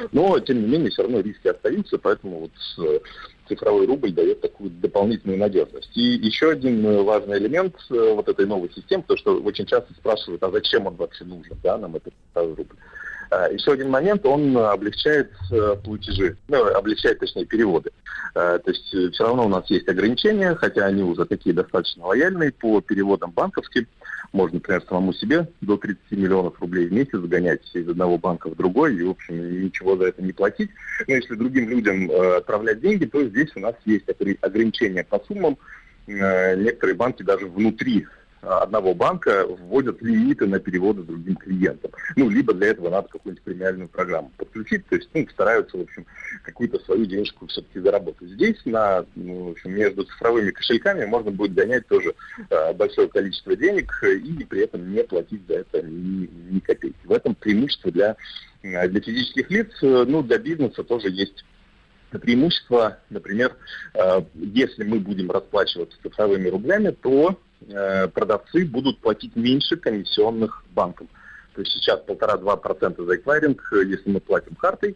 Но, тем не менее, все равно риски остаются, поэтому вот цифровой рубль дает такую дополнительную надежность. И еще один важный элемент вот этой новой системы, то, что очень часто спрашивают, а зачем он вообще нужен, да, нам этот цифровой рубль. Еще один момент, он облегчает платежи, облегчает, точнее, переводы. То есть все равно у нас есть ограничения, хотя они уже такие достаточно лояльные по переводам банковским. Можно, например, самому себе до 30 миллионов рублей в месяц загонять из одного банка в другой и, в общем, ничего за это не платить. Но если другим людям отправлять деньги, то здесь у нас есть ограничения по суммам. Некоторые банки даже внутри одного банка вводят лимиты на переводы другим клиентам. Либо для этого надо какую-нибудь премиальную программу подключить, то есть, стараются, в общем, какую-то свою денежку все-таки заработать. Здесь в общем, между цифровыми кошельками можно будет гонять тоже большое количество денег и при этом не платить за это ни копейки. В этом преимущество для физических лиц, для бизнеса тоже есть преимущество. Например, если мы будем расплачиваться цифровыми рублями, то продавцы будут платить меньше комиссионных банкам. То есть сейчас 1,5-2% за эквайринг, если мы платим картой,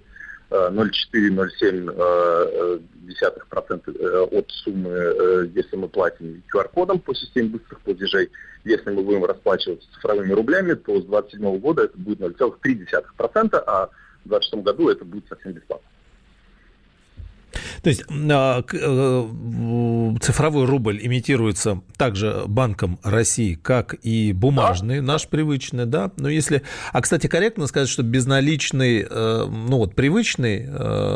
0,4-0,7% от суммы, если мы платим QR-кодом по системе быстрых платежей. Если мы будем расплачиваться цифровыми рублями, то с 2027 года это будет 0,3%, а в 2026 году это будет совсем бесплатно. То есть цифровой рубль имитируется также Банком России, как и бумажный, наш привычный, да. Но если, кстати, корректно сказать, что безналичный, привычный,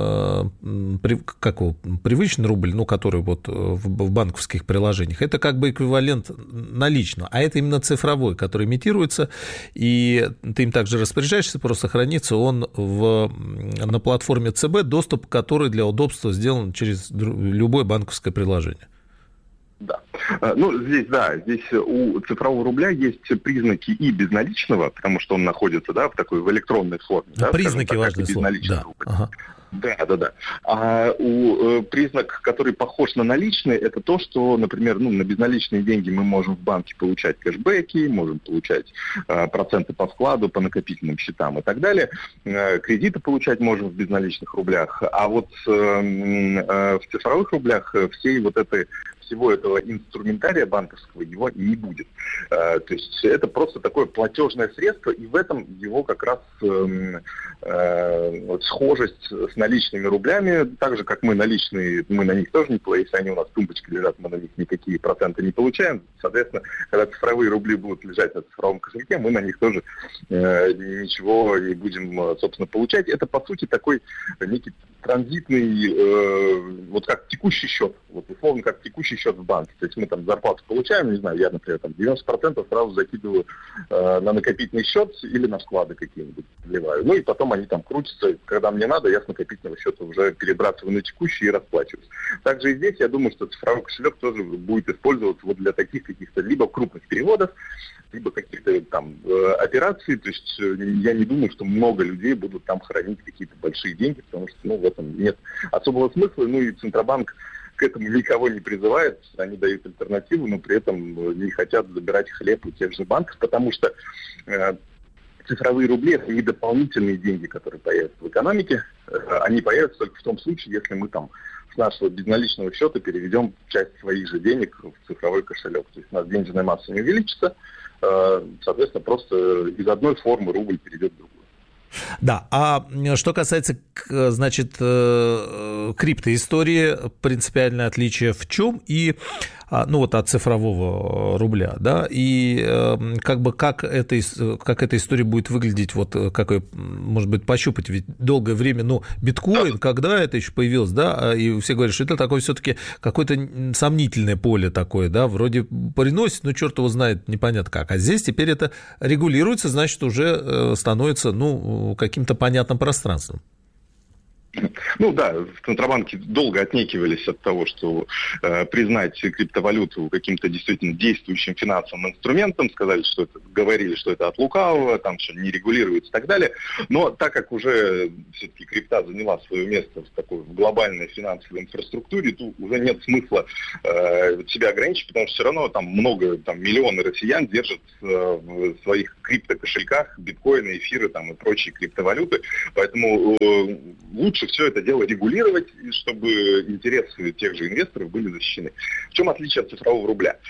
привычный рубль, который вот в банковских приложениях, это как бы эквивалент наличного, а это именно цифровой, который имитируется, и ты им также распоряжаешься, просто хранится он на платформе ЦБ, доступ к которой для удобства сделан через любое банковское приложение. Да. Здесь у цифрового рубля есть признаки и безналичного, потому что он находится, в электронной форме. Признаки важные слова. Да. Ага. Да. А признак, который похож на наличный, это то, что, например, на безналичные деньги мы можем в банке получать кэшбэки, можем получать проценты по вкладу, по накопительным счетам и так далее. Кредиты получать можем в безналичных рублях. А вот в цифровых рублях всего этого инструментария банковского его не будет. То есть это просто такое платежное средство, и в этом его как раз схожесть с наличными рублями, так же, как мы наличные, мы на них тоже не платим, если они у нас в тумбочке лежат, мы на них никакие проценты не получаем. Соответственно, когда цифровые рубли будут лежать на цифровом кошельке, мы на них тоже ничего не будем, собственно, получать. Это, по сути, такой некий транзитный, как текущий счет, условно, как текущий счет в банке. То есть мы там зарплату получаем, не знаю, я, например, 90% сразу закидываю на накопительный счет или на вклады какие-нибудь вливаю. И потом они там крутятся. Когда мне надо, я с накопительного счета уже перебрасываю на текущий и расплачиваюсь. Также и здесь, я думаю, что цифровой кошелек тоже будет использоваться для таких каких-то либо крупных переводов, либо каких-то там операций. То есть я не думаю, что много людей будут там хранить какие-то большие деньги, потому что в этом нет особого смысла. И Центробанк к этому никого не призывает, они дают альтернативу, но при этом не хотят забирать хлеб у тех же банков, потому что цифровые рубли – это не дополнительные деньги, которые появятся в экономике, они появятся только в том случае, если мы там с нашего безналичного счета переведем часть своих же денег в цифровой кошелек. То есть у нас денежная масса не увеличится, соответственно, просто из одной формы рубль перейдет в другую. Да, а что касается, значит, криптоистории, принципиальное отличие в чем и, от цифрового рубля, да, и как эта история будет выглядеть, как ее, может быть, пощупать, ведь долгое время, биткоин, когда это еще появилось, да, и все говорят, что это такое все-таки какое-то сомнительное поле такое, да, вроде приносит, но черт его знает, непонятно как, а здесь теперь это регулируется, значит, уже становится, каким-то понятным пространством. Ну да, в Центробанке долго отнекивались от того, что признать криптовалюту каким-то действительно действующим финансовым инструментом, говорили, что это от лукавого, там все не регулируется и так далее. Но так как уже все-таки крипта заняла свое место в глобальной финансовой инфраструктуре, тут уже нет смысла себя ограничить, потому что все равно там миллионы россиян держат в своих криптокошельках биткоины, эфиры там, и прочие криптовалюты. Поэтому лучше все это дело регулировать, чтобы интересы тех же инвесторов были защищены. В чем отличие от цифрового рубля?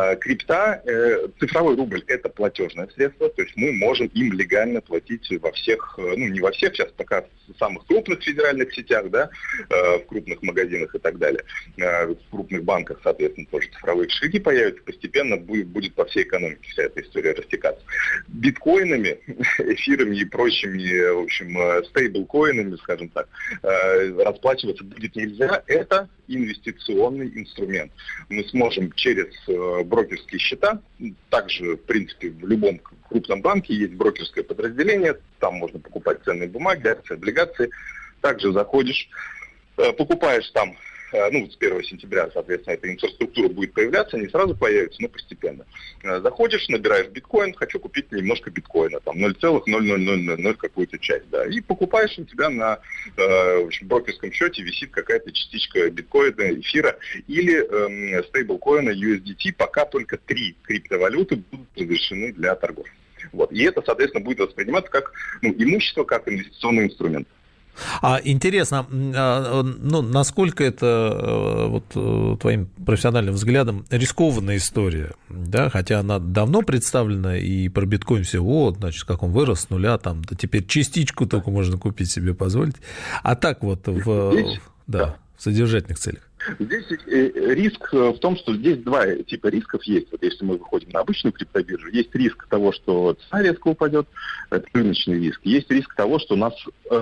Цифровой рубль – это платежное средство, то есть мы можем им легально платить во всех, не во всех, сейчас пока в самых крупных федеральных сетях, да, в крупных магазинах и так далее, в крупных банках, соответственно, тоже цифровые кошельки появятся, постепенно будет по всей экономике вся эта история растекаться. Биткоинами, эфирами и прочими, в общем, стейблкоинами, скажем так, расплачиваться будет нельзя. Это инвестиционный инструмент. Мы сможем через брокерские счета, также, в принципе, в любом крупном банке есть брокерское подразделение, там можно покупать ценные бумаги, акции, облигации. Также заходишь, покупаешь там, с 1 сентября, соответственно, эта инфраструктура будет появляться, не сразу появится, но постепенно. Заходишь, набираешь биткоин, хочу купить немножко биткоина, там 0,0000 какую-то часть, да, и покупаешь, у тебя на брокерском счете висит какая-то частичка биткоина, эфира или стейблкоина USDT, пока только 3 криптовалюты будут разрешены для торгов. Вот. И это, соответственно, будет восприниматься как имущество, как инвестиционный инструмент. Интересно, насколько это твоим профессиональным взглядом рискованная история, да, хотя она давно представлена, и про биткоин все, как он вырос с нуля, там, да, теперь частичку только можно купить себе, позволить, а так в содержательных целях. Здесь риск в том, что здесь два типа рисков есть. Вот если мы выходим на обычную криптобиржу, есть риск того, что цена резко упадет, это рыночный риск. Есть риск того, что нас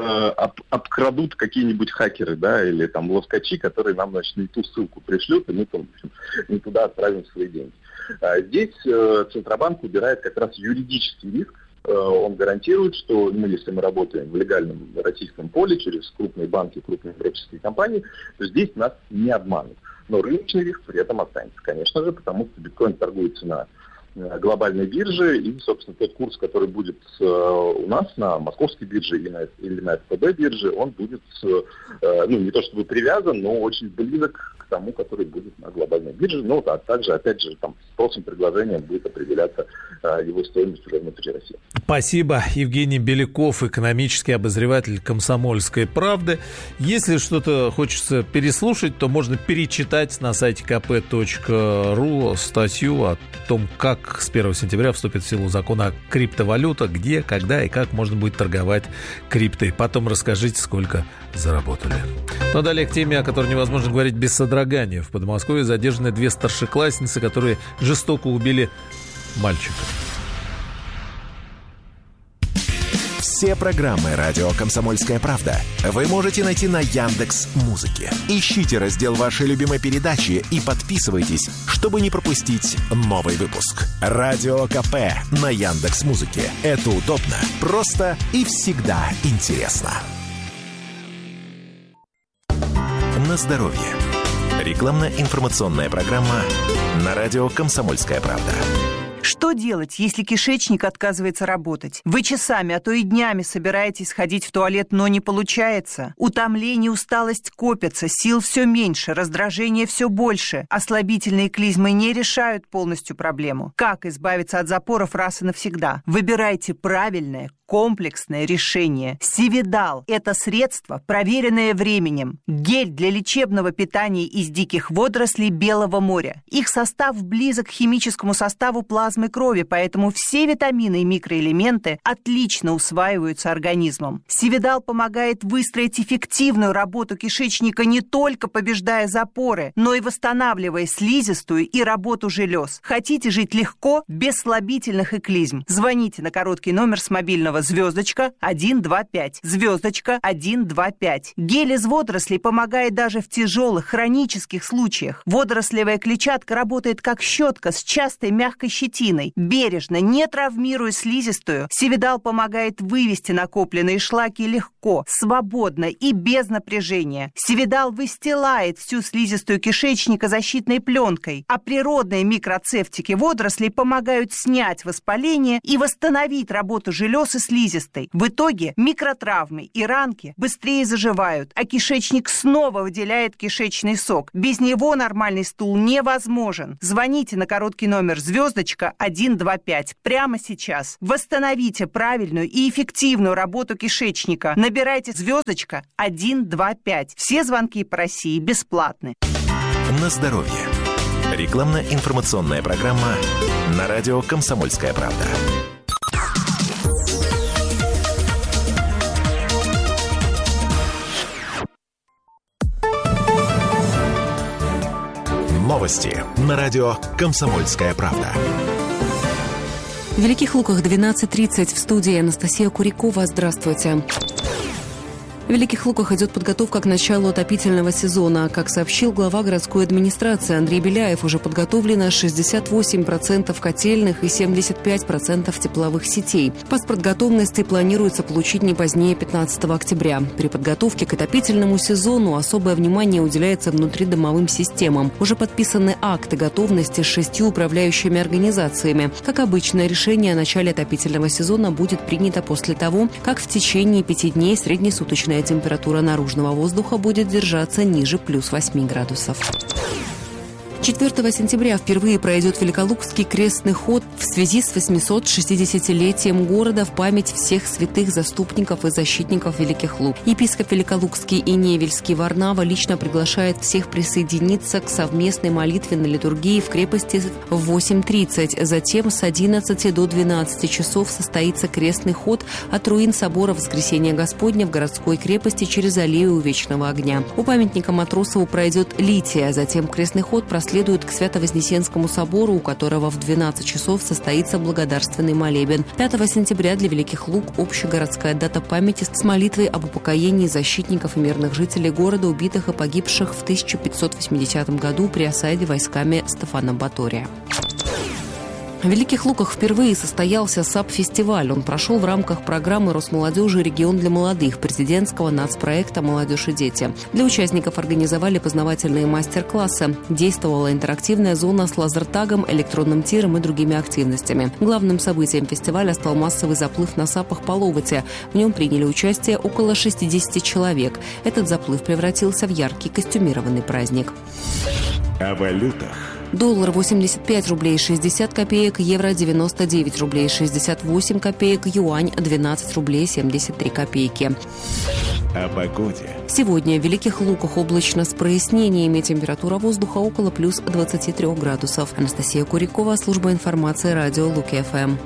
обкрадут какие-нибудь хакеры, да, или там ловкачи, которые нам, значит, не ту ссылку пришлют, и мы там, не туда отправим свои деньги. Здесь Центробанк убирает как раз юридический риск. Он гарантирует, что если мы работаем в легальном российском поле через крупные банки, крупные брокерские компании, то здесь нас не обманут. Но рыночный риск при этом останется, конечно же, потому что биткоин торгуется на глобальной бирже, и, собственно, тот курс, который будет у нас на московской бирже или на СПБ бирже, он будет, не то чтобы привязан, но очень близок к тому, который будет на глобальной бирже. Но а также, опять же, там спросом, предложением будет определяться его стоимость уже внутри России. Спасибо. Евгений Беляков, экономический обозреватель «Комсомольской правды». Если что-то хочется переслушать, то можно перечитать на сайте kp.ru статью о том, как с 1 сентября вступит в силу закон о криптовалютах, где, когда и как можно будет торговать криптой. Потом расскажите, сколько заработали. Но далее к теме, о которой невозможно говорить без содрогания. В Подмосковье задержаны 2 старшеклассницы, которые жестоко убили мальчика. Все программы «Радио Комсомольская правда» вы можете найти на Яндекс.Музыке. Ищите раздел вашей любимой передачи и подписывайтесь, чтобы не пропустить новый выпуск. Радио КП на Яндекс.Музыке. Это удобно, просто и всегда интересно. На здоровье. Рекламно-информационная программа на радио «Комсомольская правда». Что делать, если кишечник отказывается работать? Вы часами, а то и днями собираетесь сходить в туалет, но не получается. Утомление, усталость копятся, сил все меньше, раздражение все больше. Ослабительные клизмы не решают полностью проблему. Как избавиться от запоров раз и навсегда? Выбирайте правильное, комплексное решение. Сивидал – это средство, проверенное временем. Гель для лечебного питания из диких водорослей Белого моря. Их состав близок к химическому составу плазмы крови, поэтому все витамины и микроэлементы отлично усваиваются организмом. Сивидал помогает выстроить эффективную работу кишечника, не только побеждая запоры, но и восстанавливая слизистую и работу желез. Хотите жить легко, без слабительных и клизм? Звоните на короткий номер с мобильного активного звездочка 125, звездочка 125. Гель из водорослей помогает даже в тяжелых хронических случаях. Водорослевая клетчатка работает как щетка с частой мягкой щетиной. Бережно, не травмируя слизистую, Севидал помогает вывести накопленные шлаки легко, свободно и без напряжения. Севидал выстилает всю слизистую кишечника защитной пленкой, а природные микроцефтики водорослей помогают снять воспаление и восстановить работу желез и слизистой. В итоге микротравмы и ранки быстрее заживают, а кишечник снова выделяет кишечный сок. Без него нормальный стул невозможен. Звоните на короткий номер звездочка 125 прямо сейчас. Восстановите правильную и эффективную работу кишечника. Набирайте звездочка 125. Все звонки по России бесплатны. На здоровье. Рекламно-информационная программа на радио «Комсомольская правда». Новости на радио «Комсомольская правда». В Великих Луках 12:30 в студии Анастасия Курякова. Здравствуйте. В Великих Луках идет подготовка к началу отопительного сезона. Как сообщил глава городской администрации Андрей Беляев, уже подготовлено 68% котельных и 75% тепловых сетей. Паспорт готовности планируется получить не позднее 15 октября. При подготовке к отопительному сезону особое внимание уделяется внутридомовым системам. Уже подписаны акты готовности с 6 управляющими организациями. Как обычно, решение о начале отопительного сезона будет принято после того, как в течение 5 дней среднесуточная температура наружного воздуха будет держаться ниже плюс 8 градусов. 4 сентября впервые пройдет Великолукский крестный ход в связи с 860-летием города в память всех святых заступников и защитников Великих Луг. Епископ Великолукский и Невельский Варнава лично приглашает всех присоединиться к совместной молитвенной литургии в крепости в 8:30. Затем с 11 до 12 часов состоится крестный ход от руин собора Воскресения Господня в городской крепости через аллею Вечного огня. У памятника Матросову пройдет лития, затем крестный ход проследует к Свято-Вознесенскому собору, у которого в 12 часов состоится благодарственный молебен. 5 сентября для Великих Луг общегородская дата памяти с молитвой об упокоении защитников и мирных жителей города, убитых и погибших в 1580 году при осаде войсками Стефана Батория. В Великих Луках впервые состоялся САП-фестиваль. Он прошел в рамках программы Росмолодежи «Регион для молодых» президентского нацпроекта «Молодежь и дети». Для участников организовали познавательные мастер-классы. Действовала интерактивная зона с лазертагом, электронным тиром и другими активностями. Главным событием фестиваля стал массовый заплыв на САПах по Ловоте. В нем приняли участие около 60 человек. Этот заплыв превратился в яркий костюмированный праздник. О валютах. Доллар 85 рублей 60 копеек, евро 99 рублей 68 копеек, юань 12 рублей 73 копейки. О погоде. Сегодня в Великих Луках облачно с прояснениями, температура воздуха около плюс 23 градусов. Анастасия Курякова, служба информации, радио Луки-ФМ.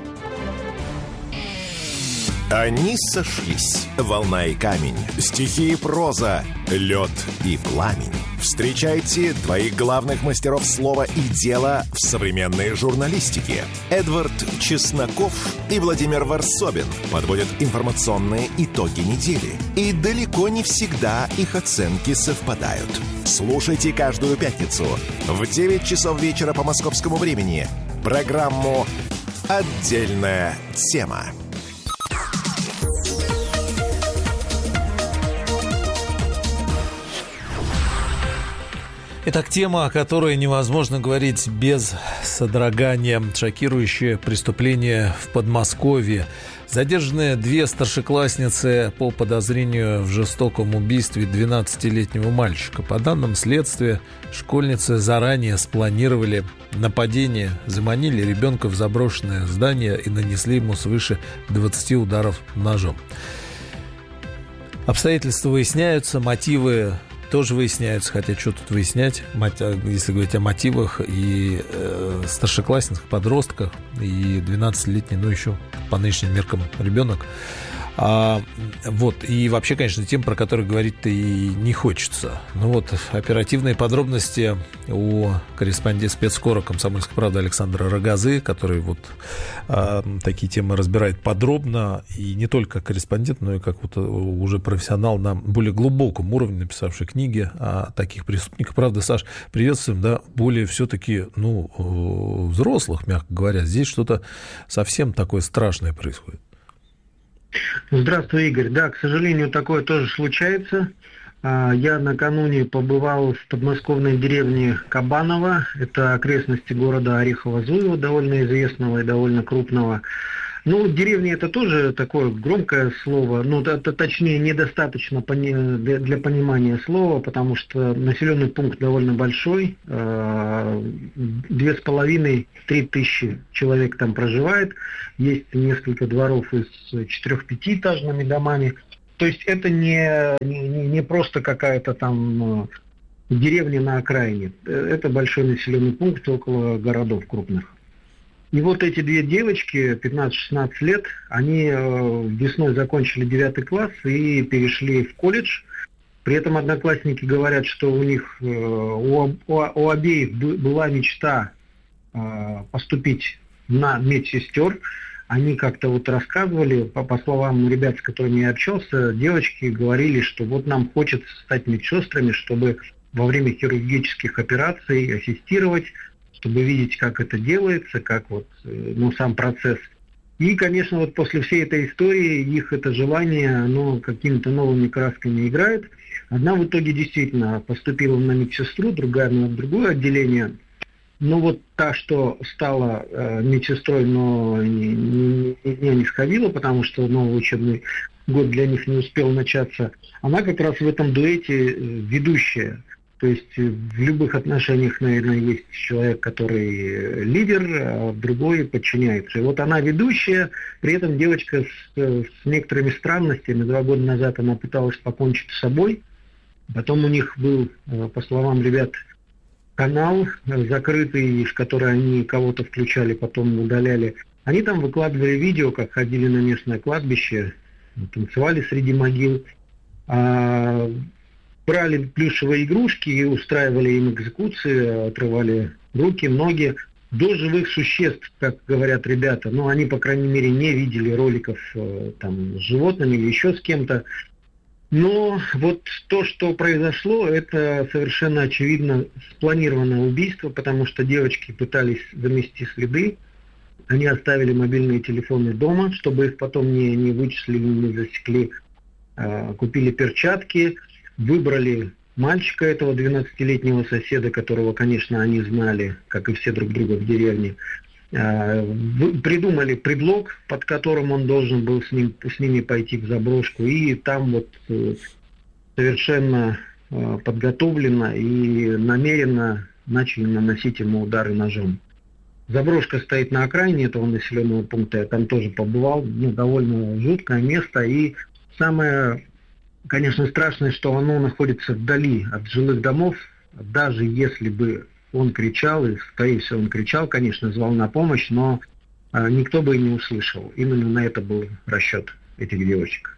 Они сошлись. Волна и камень, стихи и проза, лед и пламень. Встречайте двоих главных мастеров слова и дела в современной журналистике. Эдвард Чесноков и Владимир Варсобин подводят информационные итоги недели. И далеко не всегда их оценки совпадают. Слушайте каждую пятницу в 9 часов вечера по московскому времени программу «Отдельная тема». Итак, тема, о которой невозможно говорить без содрогания. Шокирующее преступление в Подмосковье. Задержаны 2 старшеклассницы по подозрению в жестоком убийстве 12-летнего мальчика. По данным следствия, школьницы заранее спланировали нападение, заманили ребенка в заброшенное здание и нанесли ему свыше 20 ударов ножом. Обстоятельства выясняются, мотивы тоже выясняются, хотя что тут выяснять, если говорить о мотивах и старшеклассниках, подростках, и 12-летний, ну, еще по нынешним меркам ребенок. Вот, и вообще, конечно, тем, про которые говорить-то и не хочется. Ну вот, оперативные подробности у корреспондента спецкора «Комсомольской правды» Александра Рогозы, который вот такие темы разбирает подробно, и не только корреспондент, но и как вот уже профессионал на более глубоком уровне, написавший книги о таких преступниках. Правда, Саш, приветствуем, да, более все-таки, ну, взрослых, мягко говоря. Здесь что-то совсем такое страшное происходит. Здравствуй, Игорь. Да, к сожалению, такое тоже случается. Я накануне побывал в подмосковной деревне Кабаново. Это окрестности города Орехово-Зуево, довольно известного и довольно крупного. Ну, деревня это тоже такое громкое слово, ну, это точнее недостаточно для понимания слова, потому что населенный пункт довольно большой, 2500-3 тысячи человек там проживает, есть несколько дворов с 4-5-этажными домами, то есть это не просто какая-то там деревня на окраине, это большой населенный пункт около городов крупных. И вот эти две девочки, 15-16 лет, они весной закончили 9 класс и перешли в колледж. При этом одноклассники говорят, что у них, у обеих была мечта поступить на медсестер. Они как-то вот рассказывали, по словам ребят, с которыми я общался, девочки говорили, что вот нам хочется стать медсестрами, чтобы во время хирургических операций ассистировать, чтобы видеть, как это делается, как вот, ну, сам процесс. И, конечно, вот после всей этой истории их это желание, оно какими-то новыми красками играет. Одна в итоге действительно поступила на медсестру, другая на другое отделение. Но вот та, что стала медсестрой, но не сходила, потому что новый учебный год для них не успел начаться, она как раз в этом дуэте ведущая. То есть в любых отношениях, наверное, есть человек, который лидер, а другой подчиняется. И вот она ведущая, при этом девочка с некоторыми странностями. 2 года назад она пыталась покончить с собой. Потом у них был, по словам ребят, канал закрытый, в который они кого-то включали, потом удаляли. Они там выкладывали видео, как ходили на местное кладбище, танцевали среди могил. Брали плюшевые игрушки и устраивали им экзекуции, отрывали руки, ноги, до живых существ, как говорят ребята. Ну, они, по крайней мере, не видели роликов там, с животными или еще с кем-то. Но вот то, что произошло, это совершенно очевидно спланированное убийство, потому что девочки пытались замести следы. Они оставили мобильные телефоны дома, чтобы их потом не вычислили, не засекли. Купили перчатки. Выбрали мальчика, этого 12-летнего соседа, которого, конечно, они знали, как и все друг друга в деревне. Придумали предлог, под которым он должен был с ними пойти в заброшку. И там вот совершенно подготовленно и намеренно начали наносить ему удары ножом. Заброшка стоит на окраине этого населенного пункта. Я там тоже побывал. Ну, довольно жуткое место. И самое... Конечно, страшно, что оно находится вдали от жилых домов. Даже если бы он кричал, и, скорее всего, он кричал, конечно, звал на помощь, но никто бы и не услышал. Именно на это был расчет этих девочек.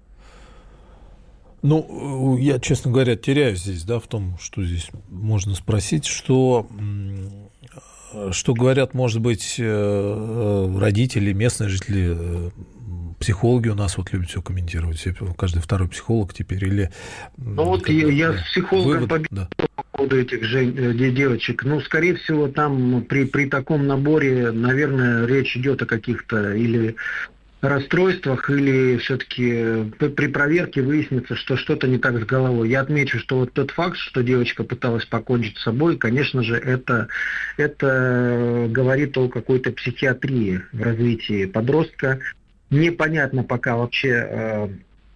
Ну, я, честно говоря, теряюсь здесь, да, в том, что здесь можно спросить, что говорят, может быть, родители, местные жители. Психологи у нас вот любят все комментировать, каждый второй психолог теперь, или... Ну вот я с психологом побеседовал по поводу этих девочек. Ну, скорее всего, там при таком наборе, наверное, речь идет о каких-то или расстройствах, или все-таки при проверке выяснится, что что-то не так с головой. Я отмечу, что вот тот факт, что девочка пыталась покончить с собой, конечно же, это говорит о какой-то психиатрии в развитии подростка. Непонятно пока вообще,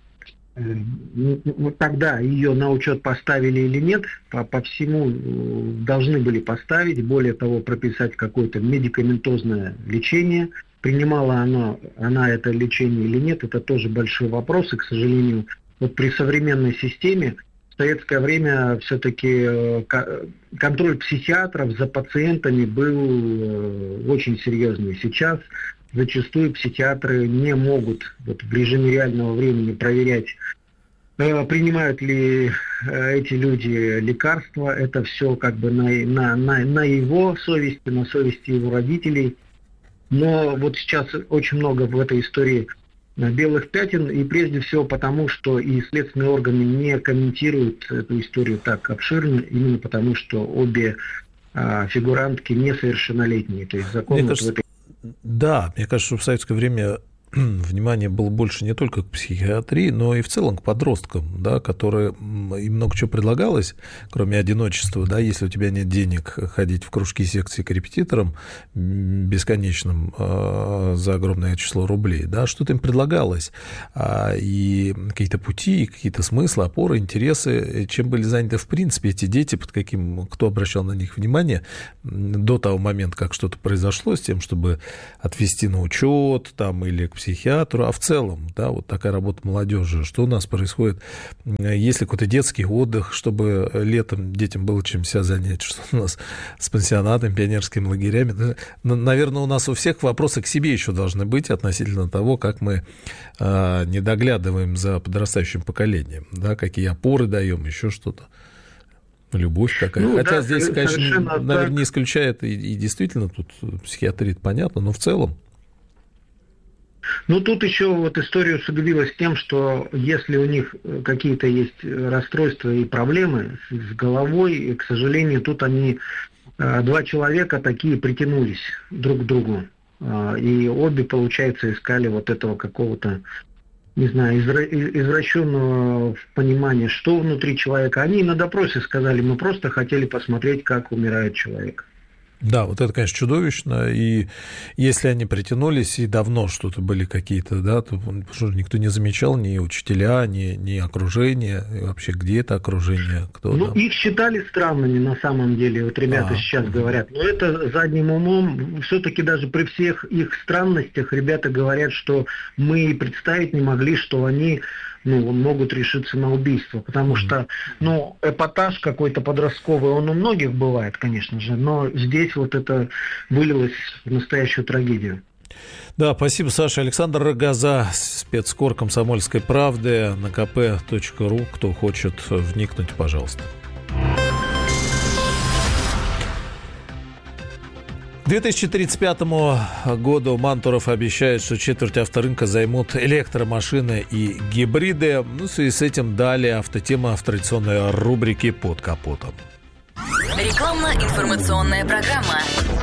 тогда ее на учет поставили или нет. По всему должны были поставить, более того, прописать какое-то медикаментозное лечение. Принимала она это лечение или нет, это тоже большой вопрос. И, к сожалению, вот при современной системе В советское время все-таки контроль психиатров за пациентами был очень серьезный. Сейчас зачастую психиатры не могут в режиме реального времени проверять, принимают ли эти люди лекарства. Это все на его совести, на совести его родителей. Но вот сейчас очень много в этой истории белых пятен, и прежде всего потому, что и следственные органы не комментируют эту историю так обширно, именно потому, что обе фигурантки несовершеннолетние. То есть закон в этой... Да, мне кажется, что в советское время внимание было больше не только к психиатрии, но и в целом к подросткам, да, которые, им много чего предлагалось, кроме одиночества, да, если у тебя нет денег ходить в кружки, секции к репетиторам бесконечным за огромное число рублей, да, что-то им предлагалось, и какие-то пути, какие-то смыслы, опоры, интересы, чем были заняты в принципе эти дети, кто обращал на них внимание до того момента, как что-то произошло с тем, чтобы отвести на учет там, или к психиатру, а в целом, да, вот такая работа молодежи, что у нас происходит, есть ли какой-то детский отдых, чтобы летом детям было чем себя занять, что у нас с пансионатами, пионерскими лагерями. Наверное, у нас у всех вопросы к себе еще должны быть относительно того, как мы не доглядываем за подрастающим поколением, да, какие опоры даем, еще что-то. Любовь какая-то. Хотя да, здесь, конечно, наверное, не исключает, и действительно тут психиатрия понятно, но в целом. Ну, тут еще вот история усугубилась тем, что если у них какие-то есть расстройства и проблемы с головой, к сожалению, тут два человека такие притянулись друг к другу. И обе, получается, искали вот этого какого-то, не знаю, извращенного понимания, что внутри человека. Они на допросе сказали, мы просто хотели посмотреть, как умирает человек. Да, вот это, конечно, чудовищно, и если они притянулись, и давно что-то были какие-то, да, то никто не замечал, ни учителя, ни окружение, и вообще где это окружение, кто Ну, там? Их считали странными на самом деле, вот ребята сейчас говорят, но это задним умом, все-таки даже при всех их странностях ребята говорят, что мы и представить не могли, что они могут решиться на убийство, потому что, эпатаж какой-то подростковый, он у многих бывает, конечно же, но здесь вот это вылилось в настоящую трагедию. Да, спасибо, Саша. Александр Рогоза, спецкор «Комсомольской правды» на kp.ru. Кто хочет вникнуть, пожалуйста. К 2035 году Мантуров обещает, что четверть авторынка займут электромашины и гибриды. В связи с этим далее автотема в традиционной рубрике «Под капотом». Рекламно-информационная программа.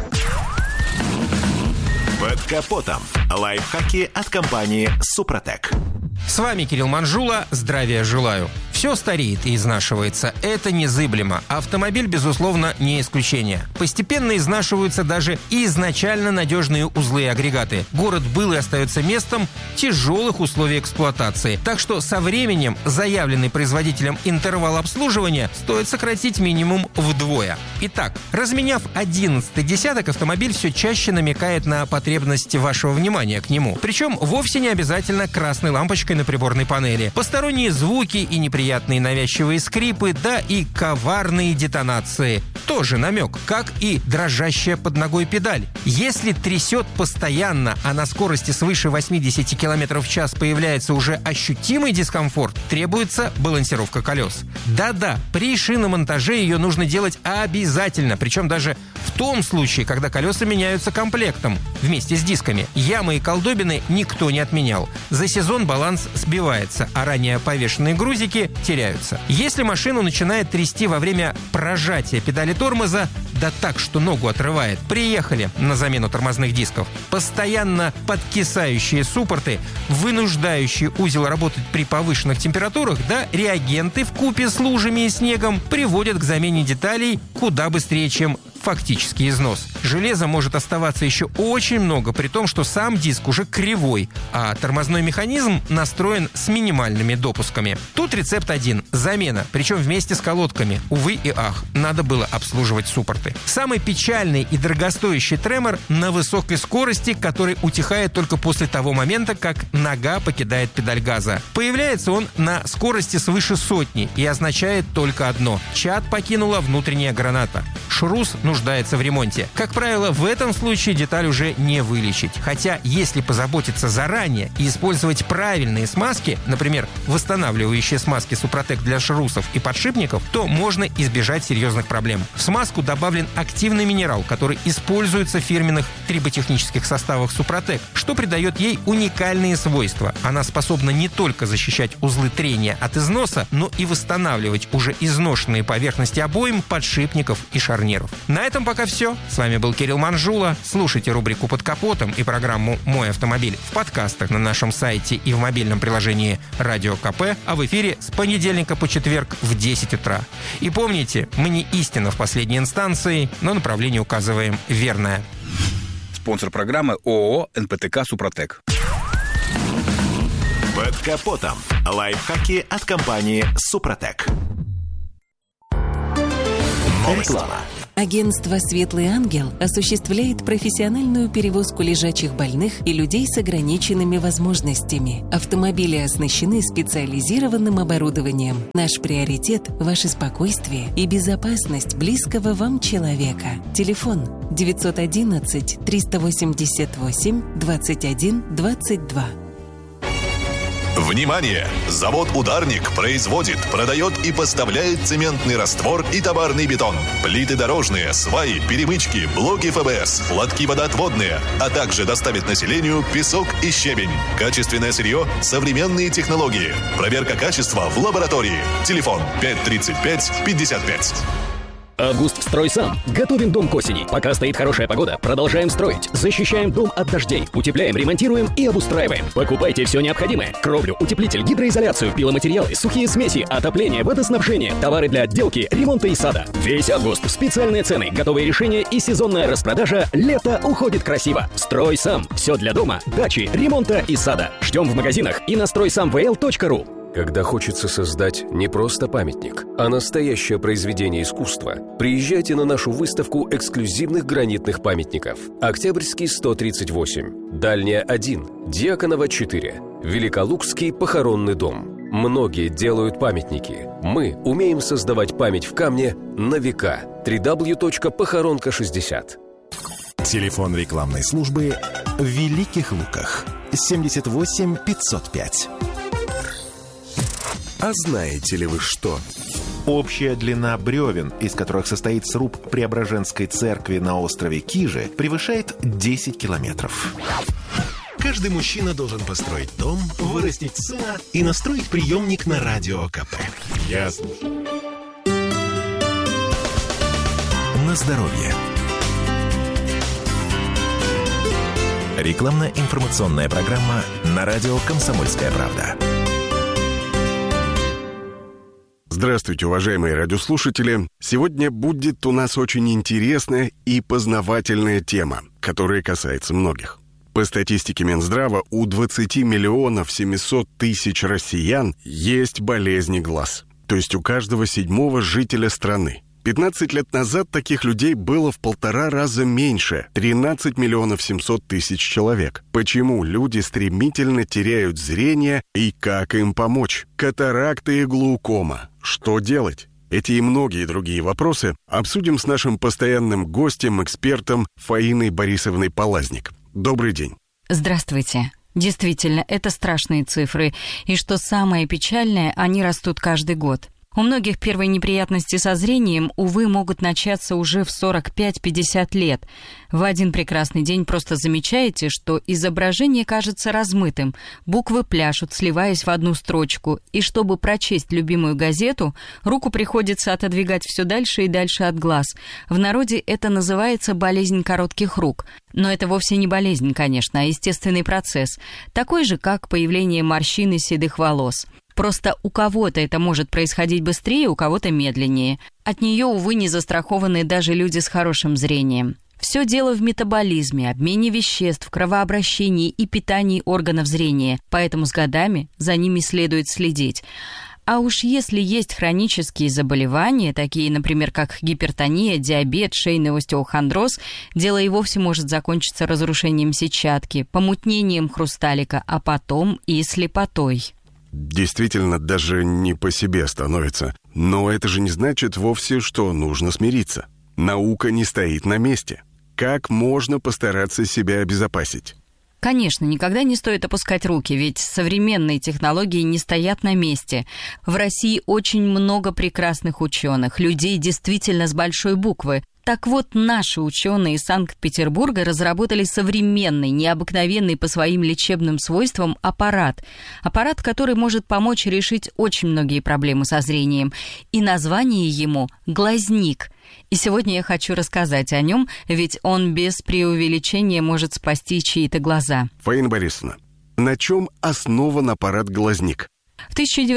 Под капотом. Лайфхаки от компании «Супротек». С вами Кирилл Манжула. Здравия желаю. Все стареет и изнашивается. Это незыблемо. Автомобиль, безусловно, не исключение. Постепенно изнашиваются даже и изначально надежные узлы и агрегаты. Город был и остается местом тяжелых условий эксплуатации. Так что со временем заявленный производителем интервал обслуживания стоит сократить минимум вдвое. Итак, разменяв 11-й десяток, автомобиль все чаще намекает на потребности вашего внимания к нему. Причем вовсе не обязательно красной лампочкой на приборной панели. Посторонние звуки и неприятные навязчивые скрипы, да и коварные детонации. Тоже намек, как и дрожащая под ногой педаль. Если трясет постоянно, а на скорости свыше 80 км в час появляется уже ощутимый дискомфорт, требуется балансировка колес. Да-да, при шиномонтаже ее нужно делать обязательно, причем даже в том случае, когда колеса меняются комплектом вместе с дисками. Ямы и колдобины никто не отменял. За сезон баланс сбивается, а ранее повешенные грузики теряются. Если машину начинает трясти во время прожатия педали тормоза, да так, что ногу отрывает, приехали на замену тормозных дисков. Постоянно подкисающие суппорты, вынуждающие узел работать при повышенных температурах, да реагенты вкупе с лужами и снегом приводят к замене деталей куда быстрее, чем фактический износ. Железа может оставаться еще очень много, при том, что сам диск уже кривой, а тормозной механизм настроен с минимальными допусками. Тут рецепт один – замена, причем вместе с колодками. Увы и ах, надо было обслуживать суппорты. Самый печальный и дорогостоящий тремор на высокой скорости, который утихает только после того момента, как нога покидает педаль газа. Появляется он на скорости свыше 100 и означает только одно – чад покинула внутренняя граната. Шрус нуждается в ремонте. Как правило, в этом случае деталь уже не вылечить. Хотя, если позаботиться заранее и использовать правильные смазки, например, восстанавливающие смазки Супротек для шрусов и подшипников, то можно избежать серьезных проблем. В смазку добавлен активный минерал, который используется в фирменных триботехнических составах Супротек, что придает ей уникальные свойства. Она способна не только защищать узлы трения от износа, но и восстанавливать уже изношенные поверхности обоим, подшипников и шарниров. На этом пока все. С вами был Кирилл Манжула. Слушайте рубрику «Под капотом» и программу «Мой автомобиль» в подкастах на нашем сайте и в мобильном приложении «Радио КП», а в эфире с понедельника по четверг в 10 утра. И помните, мы не истина в последней инстанции, но направление указываем верное. Спонсор программы ООО «НПТК Супротек». Под капотом. Лайфхаки от компании «Супротек». Реклама. Агентство «Светлый ангел» осуществляет профессиональную перевозку лежачих больных и людей с ограниченными возможностями. Автомобили оснащены специализированным оборудованием. Наш приоритет – ваше спокойствие и безопасность близкого вам человека. Телефон 911 388 21 22. Внимание! Завод «Ударник» производит, продает и поставляет цементный раствор и товарный бетон, плиты дорожные, сваи, перемычки, блоки ФБС, лотки водоотводные, а также доставит населению песок и щебень. Качественное сырье, современные технологии. Проверка качества в лаборатории. Телефон 535-55. Августстройсам. Готовим дом к осени. Пока стоит хорошая погода, продолжаем строить. Защищаем дом от дождей. Утепляем, ремонтируем и обустраиваем. Покупайте все необходимое. Кровлю, утеплитель, гидроизоляцию, пиломатериалы, сухие смеси, отопление, водоснабжение, товары для отделки, ремонта и сада. Весь август. Специальные цены, готовые решения и сезонная распродажа. Лето уходит красиво. Стройсам. Все для дома, дачи, ремонта и сада. Ждем в магазинах и на стройсамвл.ру. Когда хочется создать не просто памятник, а настоящее произведение искусства, приезжайте на нашу выставку эксклюзивных гранитных памятников. Октябрьский 138, Дальняя 1, Дьяконова 4, Великолукский похоронный дом. Многие делают памятники. Мы умеем создавать память в камне на века. www.похоронка60. Телефон рекламной службы в Великих Луках 78 505. А знаете ли вы что? Общая длина бревен, из которых состоит сруб Преображенской церкви на острове Кижи, превышает 10 километров. Каждый мужчина должен построить дом, вырастить сына и настроить приемник на Радио КП. Я слушаю. На здоровье. Рекламно-информационная программа на радио «Комсомольская правда». Здравствуйте, уважаемые радиослушатели. Сегодня будет у нас очень интересная и познавательная тема, которая касается многих. По статистике Минздрава, у 20 миллионов 700 тысяч россиян есть болезни глаз. То есть у каждого 7-го жителя страны. 15 лет назад таких людей было в 1,5 раза меньше – 13 миллионов 700 тысяч человек. Почему люди стремительно теряют зрение и как им помочь? Катаракта и глаукома. Что делать? Эти и многие другие вопросы обсудим с нашим постоянным гостем, экспертом Фаиной Борисовной Палазник. Добрый день. Здравствуйте. Действительно, это страшные цифры. И что самое печальное, они растут каждый год. У многих первые неприятности со зрением, увы, могут начаться уже в 45-50 лет. В один прекрасный день просто замечаете, что изображение кажется размытым, буквы пляшут, сливаясь в одну строчку, и чтобы прочесть любимую газету, руку приходится отодвигать все дальше и дальше от глаз. В народе это называется болезнь коротких рук. Но это вовсе не болезнь, конечно, а естественный процесс, такой же, как появление морщин и седых волос. Просто у кого-то это может происходить быстрее, у кого-то медленнее. От нее, увы, не застрахованы даже люди с хорошим зрением. Все дело в метаболизме, обмене веществ, кровообращении и питании органов зрения, поэтому с годами за ними следует следить. А уж если есть хронические заболевания, такие, например, как гипертония, диабет, шейный остеохондроз, дело и вовсе может закончиться разрушением сетчатки, помутнением хрусталика, а потом и слепотой. Действительно, даже не по себе становится. Но это же не значит вовсе, что нужно смириться. Наука не стоит на месте. Как можно постараться себя обезопасить? Конечно, никогда не стоит опускать руки, ведь современные технологии не стоят на месте. В России очень много прекрасных ученых, людей действительно с большой буквы. Так вот, наши ученые из Санкт-Петербурга разработали современный, необыкновенный по своим лечебным свойствам аппарат. Аппарат, который может помочь решить очень многие проблемы со зрением. И название ему «Глазник». И сегодня я хочу рассказать о нем, ведь он без преувеличения может спасти чьи-то глаза. Фаина Борисовна, на чем основан аппарат «Глазник»? В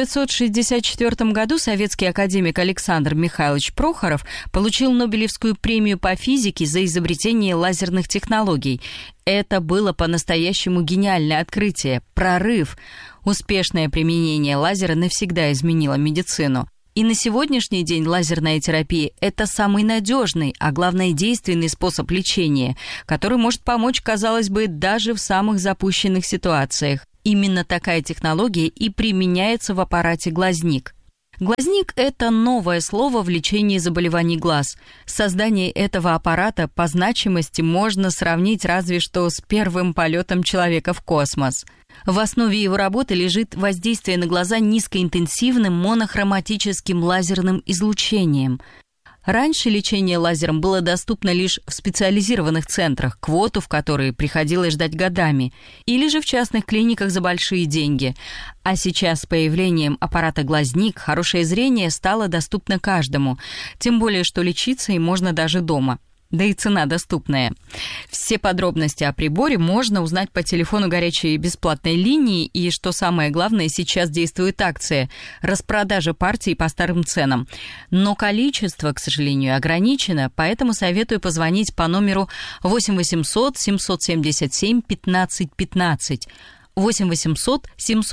1964 году советский академик Александр Михайлович Прохоров получил Нобелевскую премию по физике за изобретение лазерных технологий. Это было по-настоящему гениальное открытие, прорыв. Успешное применение лазера навсегда изменило медицину. И на сегодняшний день лазерная терапия – это самый надежный, а главное действенный способ лечения, который может помочь, казалось бы, даже в самых запущенных ситуациях. Именно такая технология и применяется в аппарате «Глазник». Глазник – это новое слово в лечении заболеваний глаз. Создание этого аппарата по значимости можно сравнить разве что с первым полетом человека в космос. В основе его работы лежит воздействие на глаза низкоинтенсивным монохроматическим лазерным излучением. Раньше лечение лазером было доступно лишь в специализированных центрах, квоту в которые приходилось ждать годами, или же в частных клиниках за большие деньги. А сейчас с появлением аппарата «Глазник» хорошее зрение стало доступно каждому, тем более что лечиться им можно даже дома. Да и цена доступная. Все подробности о приборе можно узнать по телефону горячей бесплатной линии, и, что самое главное, сейчас действует акция – распродажа партий по старым ценам. Но количество, к сожалению, ограничено, поэтому советую позвонить по номеру 8 800 777 15 15. 8 800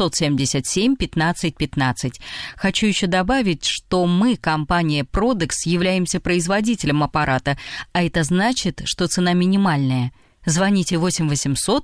777 15 15. Хочу еще добавить, что мы, компания Prodex, являемся производителем аппарата, а это значит, что цена минимальная. Звоните 8 800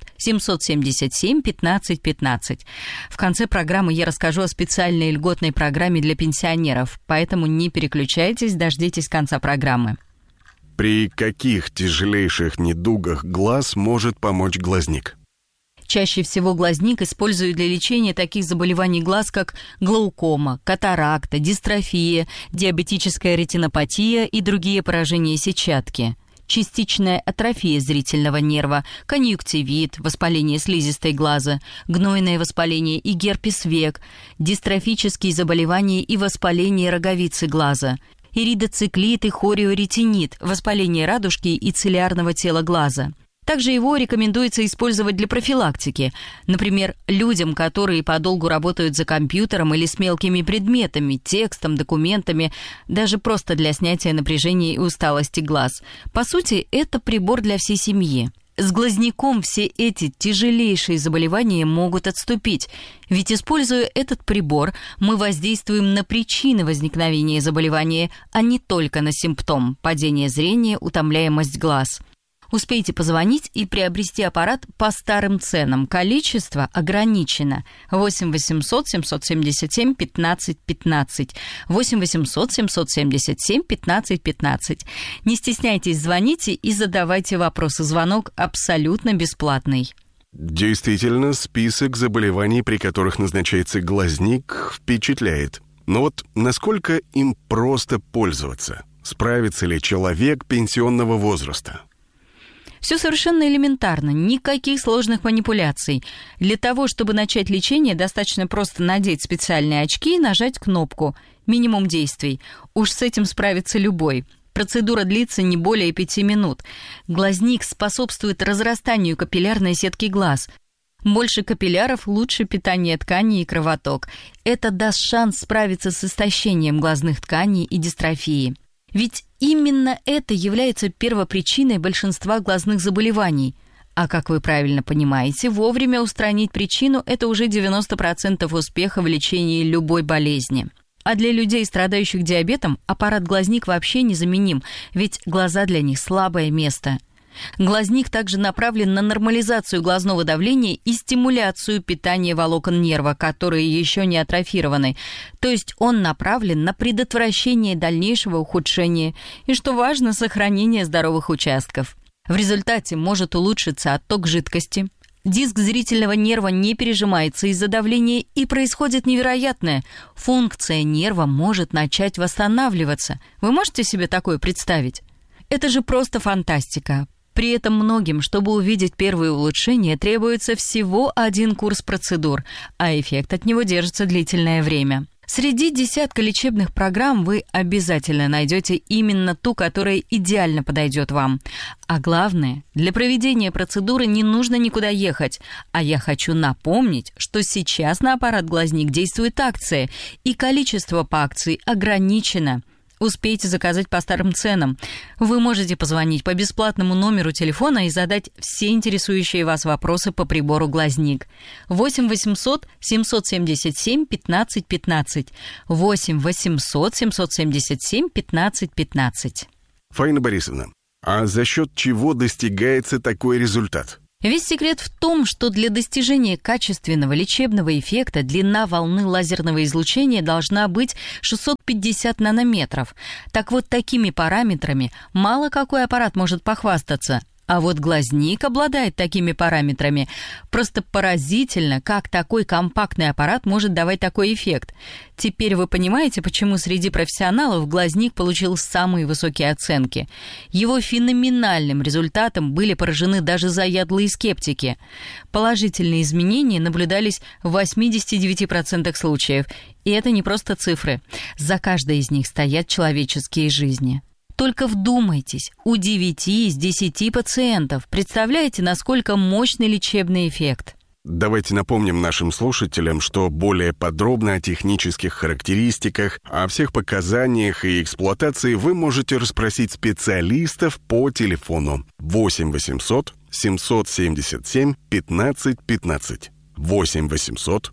777 15 15. В конце программы я расскажу о специальной льготной программе для пенсионеров, поэтому не переключайтесь, дождитесь конца программы. При каких тяжелейших недугах глаз может помочь глазник? Чаще всего глазник используют для лечения таких заболеваний глаз, как глаукома, катаракта, дистрофия, диабетическая ретинопатия и другие поражения сетчатки. Частичная атрофия зрительного нерва, конъюнктивит, воспаление слизистой глаза, гнойное воспаление и герпес век, дистрофические заболевания и воспаление роговицы глаза, иридоциклит и хориоретинит, воспаление радужки и цилиарного тела глаза. Также его рекомендуется использовать для профилактики. Например, людям, которые подолгу работают за компьютером или с мелкими предметами, текстом, документами, даже просто для снятия напряжения и усталости глаз. По сути, это прибор для всей семьи. С глазником все эти тяжелейшие заболевания могут отступить, ведь, используя этот прибор, мы воздействуем на причины возникновения заболевания, а не только на симптом – падение зрения, утомляемость глаз. Успейте позвонить и приобрести аппарат по старым ценам. Количество ограничено. 8 800 777 15 15. 8 800 777 15 15. Не стесняйтесь, звоните и задавайте вопросы. Звонок абсолютно бесплатный. Действительно, список заболеваний, при которых назначается глазник, впечатляет. Но вот насколько им просто пользоваться? Справится ли человек пенсионного возраста? Все совершенно элементарно, никаких сложных манипуляций. Для того, чтобы начать лечение, достаточно просто надеть специальные очки и нажать кнопку. Минимум действий. Уж с этим справится любой. Процедура длится не более 5 минут. Глазник способствует разрастанию капиллярной сетки глаз. Больше капилляров, лучше питание тканей и кровоток. Это даст шанс справиться с истощением глазных тканей и дистрофией. Ведь именно это является первопричиной большинства глазных заболеваний. А как вы правильно понимаете, вовремя устранить причину – это уже 90% успеха в лечении любой болезни. А для людей, страдающих диабетом, аппарат-глазник вообще незаменим, ведь глаза для них слабое место. Глазник также направлен на нормализацию глазного давления и стимуляцию питания волокон нерва, которые еще не атрофированы. То есть он направлен на предотвращение дальнейшего ухудшения и, что важно, сохранение здоровых участков. В результате может улучшиться отток жидкости, диск зрительного нерва не пережимается из-за давления и происходит невероятное. Функция нерва может начать восстанавливаться. Вы можете себе такое представить? Это же просто фантастика. При этом многим, чтобы увидеть первые улучшения, требуется всего 1 курс процедур, а эффект от него держится длительное время. Среди десятка лечебных программ вы обязательно найдете именно ту, которая идеально подойдет вам. А главное, для проведения процедуры не нужно никуда ехать. А я хочу напомнить, что сейчас на аппарат-глазник действует акция, и количество по акции ограничено. Успейте заказать по старым ценам. Вы можете позвонить по бесплатному номеру телефона и задать все интересующие вас вопросы по прибору «Глазник». 8 800 777 15 15. 8 800 777 15 15. Фаина Борисовна, а за счет чего достигается такой результат? Весь секрет в том, что для достижения качественного лечебного эффекта длина волны лазерного излучения должна быть 650 нанометров. Так вот, такими параметрами мало какой аппарат может похвастаться. А вот глазник обладает такими параметрами. Просто поразительно, как такой компактный аппарат может давать такой эффект. Теперь вы понимаете, почему среди профессионалов глазник получил самые высокие оценки. Его феноменальным результатом были поражены даже заядлые скептики. Положительные изменения наблюдались в 89% случаев. И это не просто цифры. За каждой из них стоят человеческие жизни. Только вдумайтесь, у 9 из 10 пациентов. Представляете, насколько мощный лечебный эффект? Давайте напомним нашим слушателям, что более подробно о технических характеристиках, о всех показаниях и эксплуатации вы можете расспросить специалистов по телефону 8 800 777 15 15. 8 800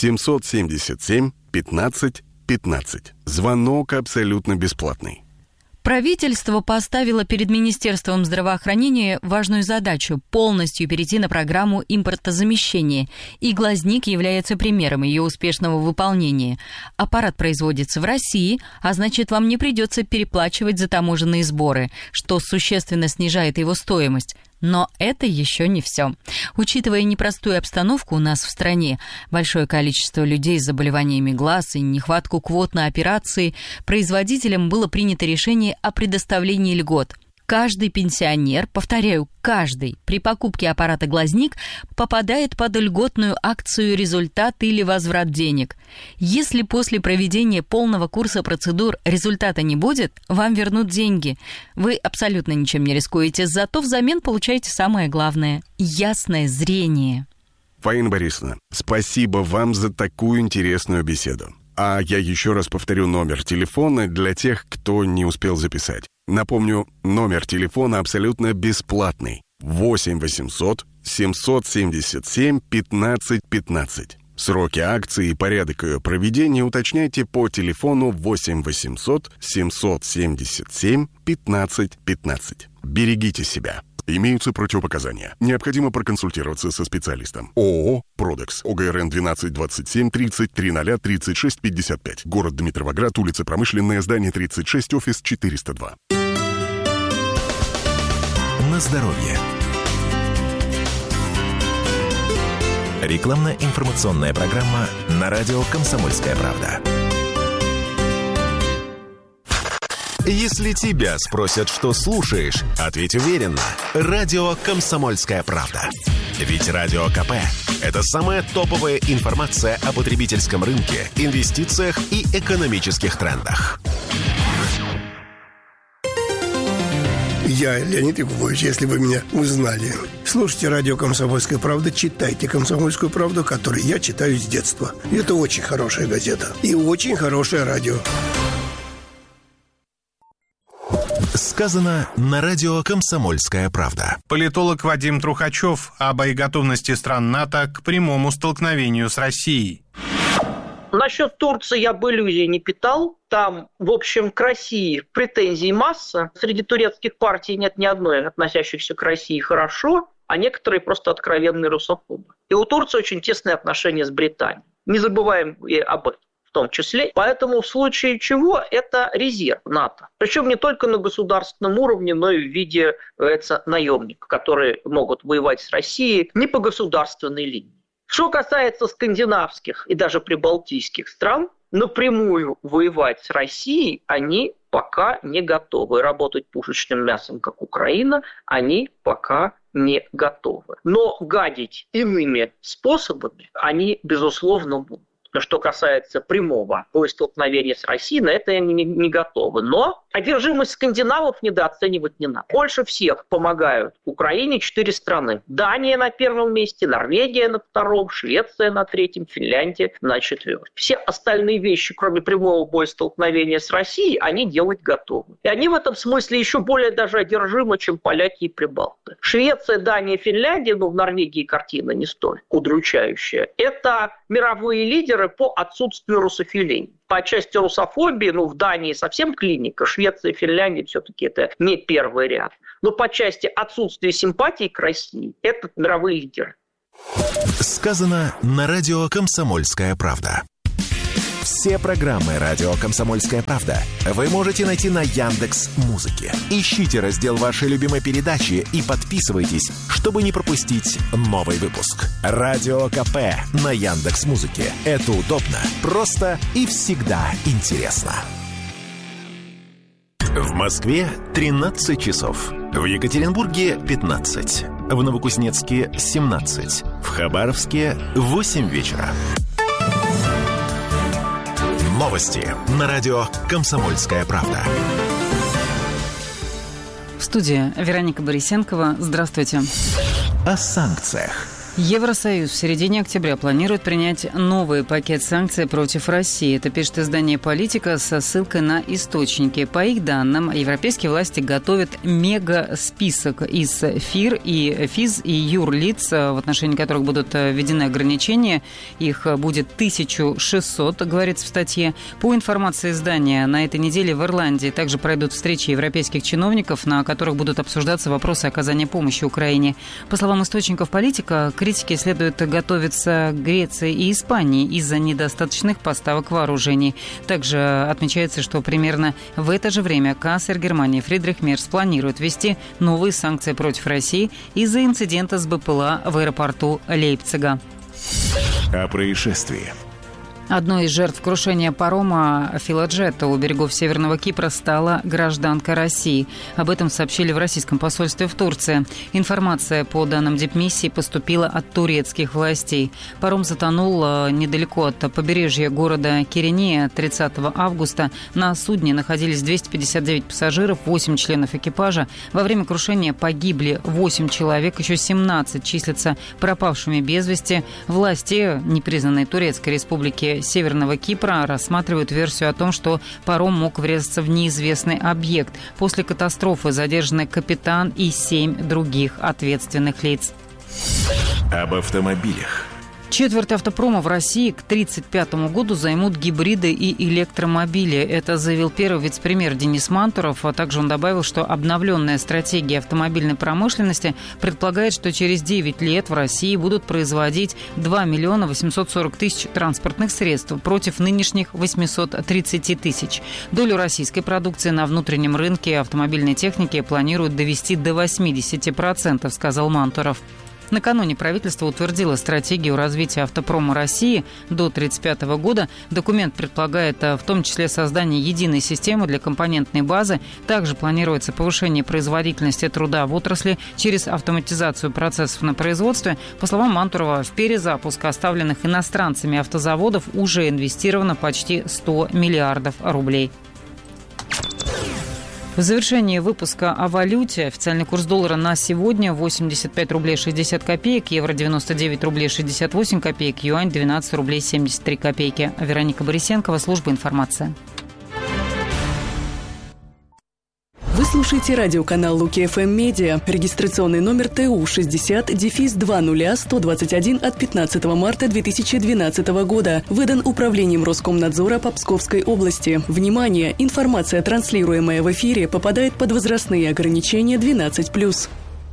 777 15 15. Звонок абсолютно бесплатный. Правительство поставило перед Министерством здравоохранения важную задачу – полностью перейти на программу импортозамещения, и глазник является примером ее успешного выполнения. Аппарат производится в России, а значит, вам не придется переплачивать за таможенные сборы, что существенно снижает его стоимость. Но это еще не все. Учитывая непростую обстановку у нас в стране, большое количество людей с заболеваниями глаз и нехватку квот на операции, производителям было принято решение о предоставлении льгот. Каждый пенсионер, повторяю, каждый, при покупке аппарата «Глазник» попадает под льготную акцию «Результат» или «Возврат денег». Если после проведения полного курса процедур результата не будет, вам вернут деньги. Вы абсолютно ничем не рискуете, зато взамен получаете самое главное – ясное зрение. Фаина Борисовна, спасибо вам за такую интересную беседу. А я еще раз повторю номер телефона для тех, кто не успел записать. Напомню, номер телефона абсолютно бесплатный. 8 800 777 15 15. Сроки акции и порядок ее проведения уточняйте по телефону 8 800 777 15 15. Берегите себя. Имеются противопоказания. Необходимо проконсультироваться со специалистом. ООО «Продекс». ОГРН 12 27 30 00 36 55. Город Дмитровоград, улица Промышленная, здание 36, офис 402. На здоровье. Рекламно-информационная программа на радио «Комсомольская правда». Если тебя спросят, что слушаешь, ответь уверенно. Радио «Комсомольская правда». Ведь Радио КП – это самая топовая информация о потребительском рынке, инвестициях и экономических трендах. Я Леонид Якубович, если вы меня узнали. Слушайте радио «Комсомольская правда», читайте «Комсомольскую правду», которую я читаю с детства. Это очень хорошая газета и очень хорошее радио. Сказано на радио «Комсомольская правда». Политолог Вадим Трухачев о боеготовности стран НАТО к прямому столкновению с Россией. Насчет Турции я бы иллюзий не питал. Там, в общем, к России претензий масса. Среди турецких партий нет ни одной, относящихся к России хорошо, а некоторые просто откровенные русофобы. И у Турции очень тесные отношения с Британией. Не забываем и об этом в том числе. Поэтому в случае чего это резерв НАТО. Причем не только на государственном уровне, но и в виде наемников, которые могут воевать с Россией не по государственной линии. Что касается скандинавских и даже прибалтийских стран, напрямую воевать с Россией они пока не готовы. Работать пушечным мясом, как Украина, они пока не готовы. Но гадить иными способами они, безусловно, будут. Но что касается прямого боестолкновения с Россией, на это они не готовы. Но одержимость скандинавов недооценивать не надо. Больше всех помогают Украине 4 страны. Дания на 1 месте, Норвегия на 2, Швеция на 3, Финляндия на 4. Все остальные вещи, кроме прямого боестолкновения с Россией, они делать готовы. И они в этом смысле еще более даже одержимы, чем поляки и прибалты. Швеция, Дания, Финляндия, в Норвегии картина не столь удручающая. Это мировые лидеры по отсутствию русофилии. По части русофобии, в Дании совсем клиника, Швеция и Финляндия все-таки это не первый ряд. Но по части отсутствия симпатии к России, это мировые лидеры. Сказано на радио «Комсомольская правда». Все программы радио «Комсомольская правда» вы можете найти на Яндекс.Музыке. Ищите раздел вашей любимой передачи и подписывайтесь, чтобы не пропустить новый выпуск. Радио КП на Яндекс.Музыке. Это удобно, просто и всегда интересно. В Москве 13 часов. В Екатеринбурге 15. В Новокузнецке 17. В Хабаровске 8 вечера. Новости на радио «Комсомольская правда». В студии Вероника Борисенкова. Здравствуйте. О санкциях. Евросоюз в середине октября планирует принять новый пакет санкций против России. Это пишет издание «Политика» со ссылкой на источники. По их данным, европейские власти готовят мега-список из ФИР и ФИЗ и юрлиц, в отношении которых будут введены ограничения. Их будет 1600, говорится в статье. По информации издания, на этой неделе в Ирландии также пройдут встречи европейских чиновников, на которых будут обсуждаться вопросы оказания помощи Украине. По словам источников «Политика», критике следует готовиться Греции и Испании из-за недостаточных поставок вооружений. Также отмечается, что примерно в это же время канцлер Германии Фридрих Мерц планирует ввести новые санкции против России из-за инцидента с БПЛА в аэропорту Лейпцига. О происшествии. Одной из жертв крушения парома «Филоджета» у берегов Северного Кипра стала гражданка России. Об этом сообщили в российском посольстве в Турции. Информация по данным дипмиссии поступила от турецких властей. Паром затонул недалеко от побережья города Кирения 30 августа. На судне находились 259 пассажиров, 8 членов экипажа. Во время крушения погибли 8 человек, еще 17 числятся пропавшими без вести. Власти непризнанной Турецкой республики Северного Кипра рассматривают версию о том, что паром мог врезаться в неизвестный объект. После катастрофы задержаны капитан и 7 других ответственных лиц. Об автомобилях. Четверть автопрома в России к 1935 году займут гибриды и электромобили. Это заявил первый вице-премьер Денис Мантуров. А также он добавил, что обновленная стратегия автомобильной промышленности предполагает, что через 9 лет в России будут производить 2 миллиона 840 тысяч транспортных средств против нынешних 830 тысяч. Долю российской продукции на внутреннем рынке автомобильной техники планируют довести до 80%, сказал Мантуров. Накануне правительство утвердило стратегию развития автопрома России до 1935 года. Документ предполагает в том числе создание единой системы для компонентной базы. Также планируется повышение производительности труда в отрасли через автоматизацию процессов на производстве. По словам Мантурова, в перезапуск оставленных иностранцами автозаводов уже инвестировано почти 100 миллиардов рублей. В завершении выпуска о валюте. Официальный курс доллара на сегодня 85 рублей 60 копеек, евро 99 рублей 68 копеек, юань 12 рублей 73 копейки. Вероника Борисенкова, служба информации. Вы слушаете радиоканал Луки ФМ Медиа. Регистрационный номер ТУ 60-20121 от 15 марта 2012 года. Выдан Управлением Роскомнадзора по Псковской области. Внимание! Информация, транслируемая в эфире, попадает под возрастные ограничения 12+.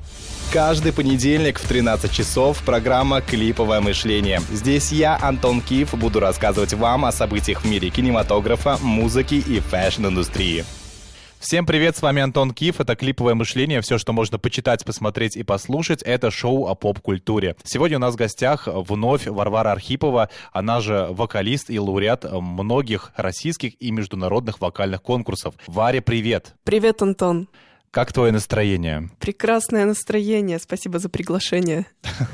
Каждый понедельник в 13 часов программа «Клиповое мышление». Здесь я, Антон Киев, буду рассказывать вам о событиях в мире кинематографа, музыки и фэшн-индустрии. Всем привет, с вами Антон Киев, это «Клиповое мышление», все, что можно почитать, посмотреть и послушать, это шоу о поп-культуре. Сегодня у нас в гостях вновь Варвара Архипова, она же вокалист и лауреат многих российских и международных вокальных конкурсов. Варя, привет! Привет, Антон! Как твое настроение? Прекрасное настроение, спасибо за приглашение.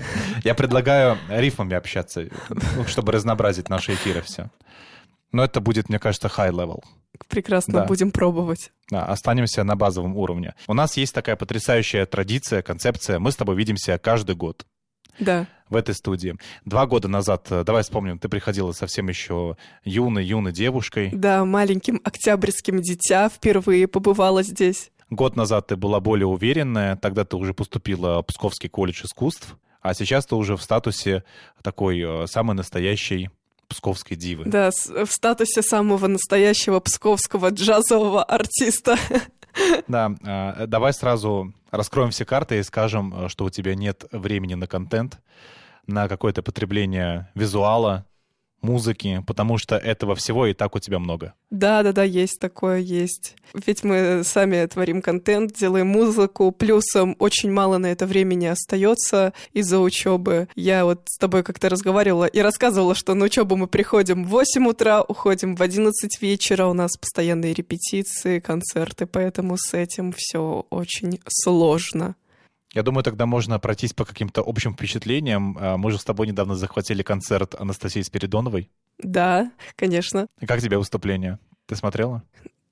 Я предлагаю рифмами общаться, чтобы разнообразить наши эфиры все. Но это будет, мне кажется, high level. Прекрасно, да. Будем пробовать. Да, останемся на базовом уровне. У нас есть такая потрясающая традиция, концепция. Мы с тобой видимся каждый год. Да. В этой студии. 2 года назад, давай вспомним, ты приходила совсем еще юной девушкой. Да, маленьким октябрьским дитя впервые побывала здесь. Год назад ты была более уверенная, тогда ты уже поступила в Псковский колледж искусств, а сейчас ты уже в статусе такой самой настоящей псковской дивы. Да, в статусе самого настоящего псковского джазового артиста. Да, давай сразу раскроем все карты и скажем, что у тебя нет времени на контент, на какое-то потребление визуала, музыки, потому что этого всего и так у тебя много. Да, есть такое, есть. Ведь мы сами творим контент, делаем музыку, плюсом очень мало на это времени остается из-за учебы. Я вот с тобой как-то разговаривала и рассказывала, что на учебу мы приходим в 8 утра, уходим в 11 вечера, у нас постоянные репетиции, концерты, поэтому с этим все очень сложно. Я думаю, тогда можно пройтись по каким-то общим впечатлениям. Мы же с тобой недавно захватили концерт Анастасии Спиридоновой. Да, конечно. И как тебе выступление? Ты смотрела?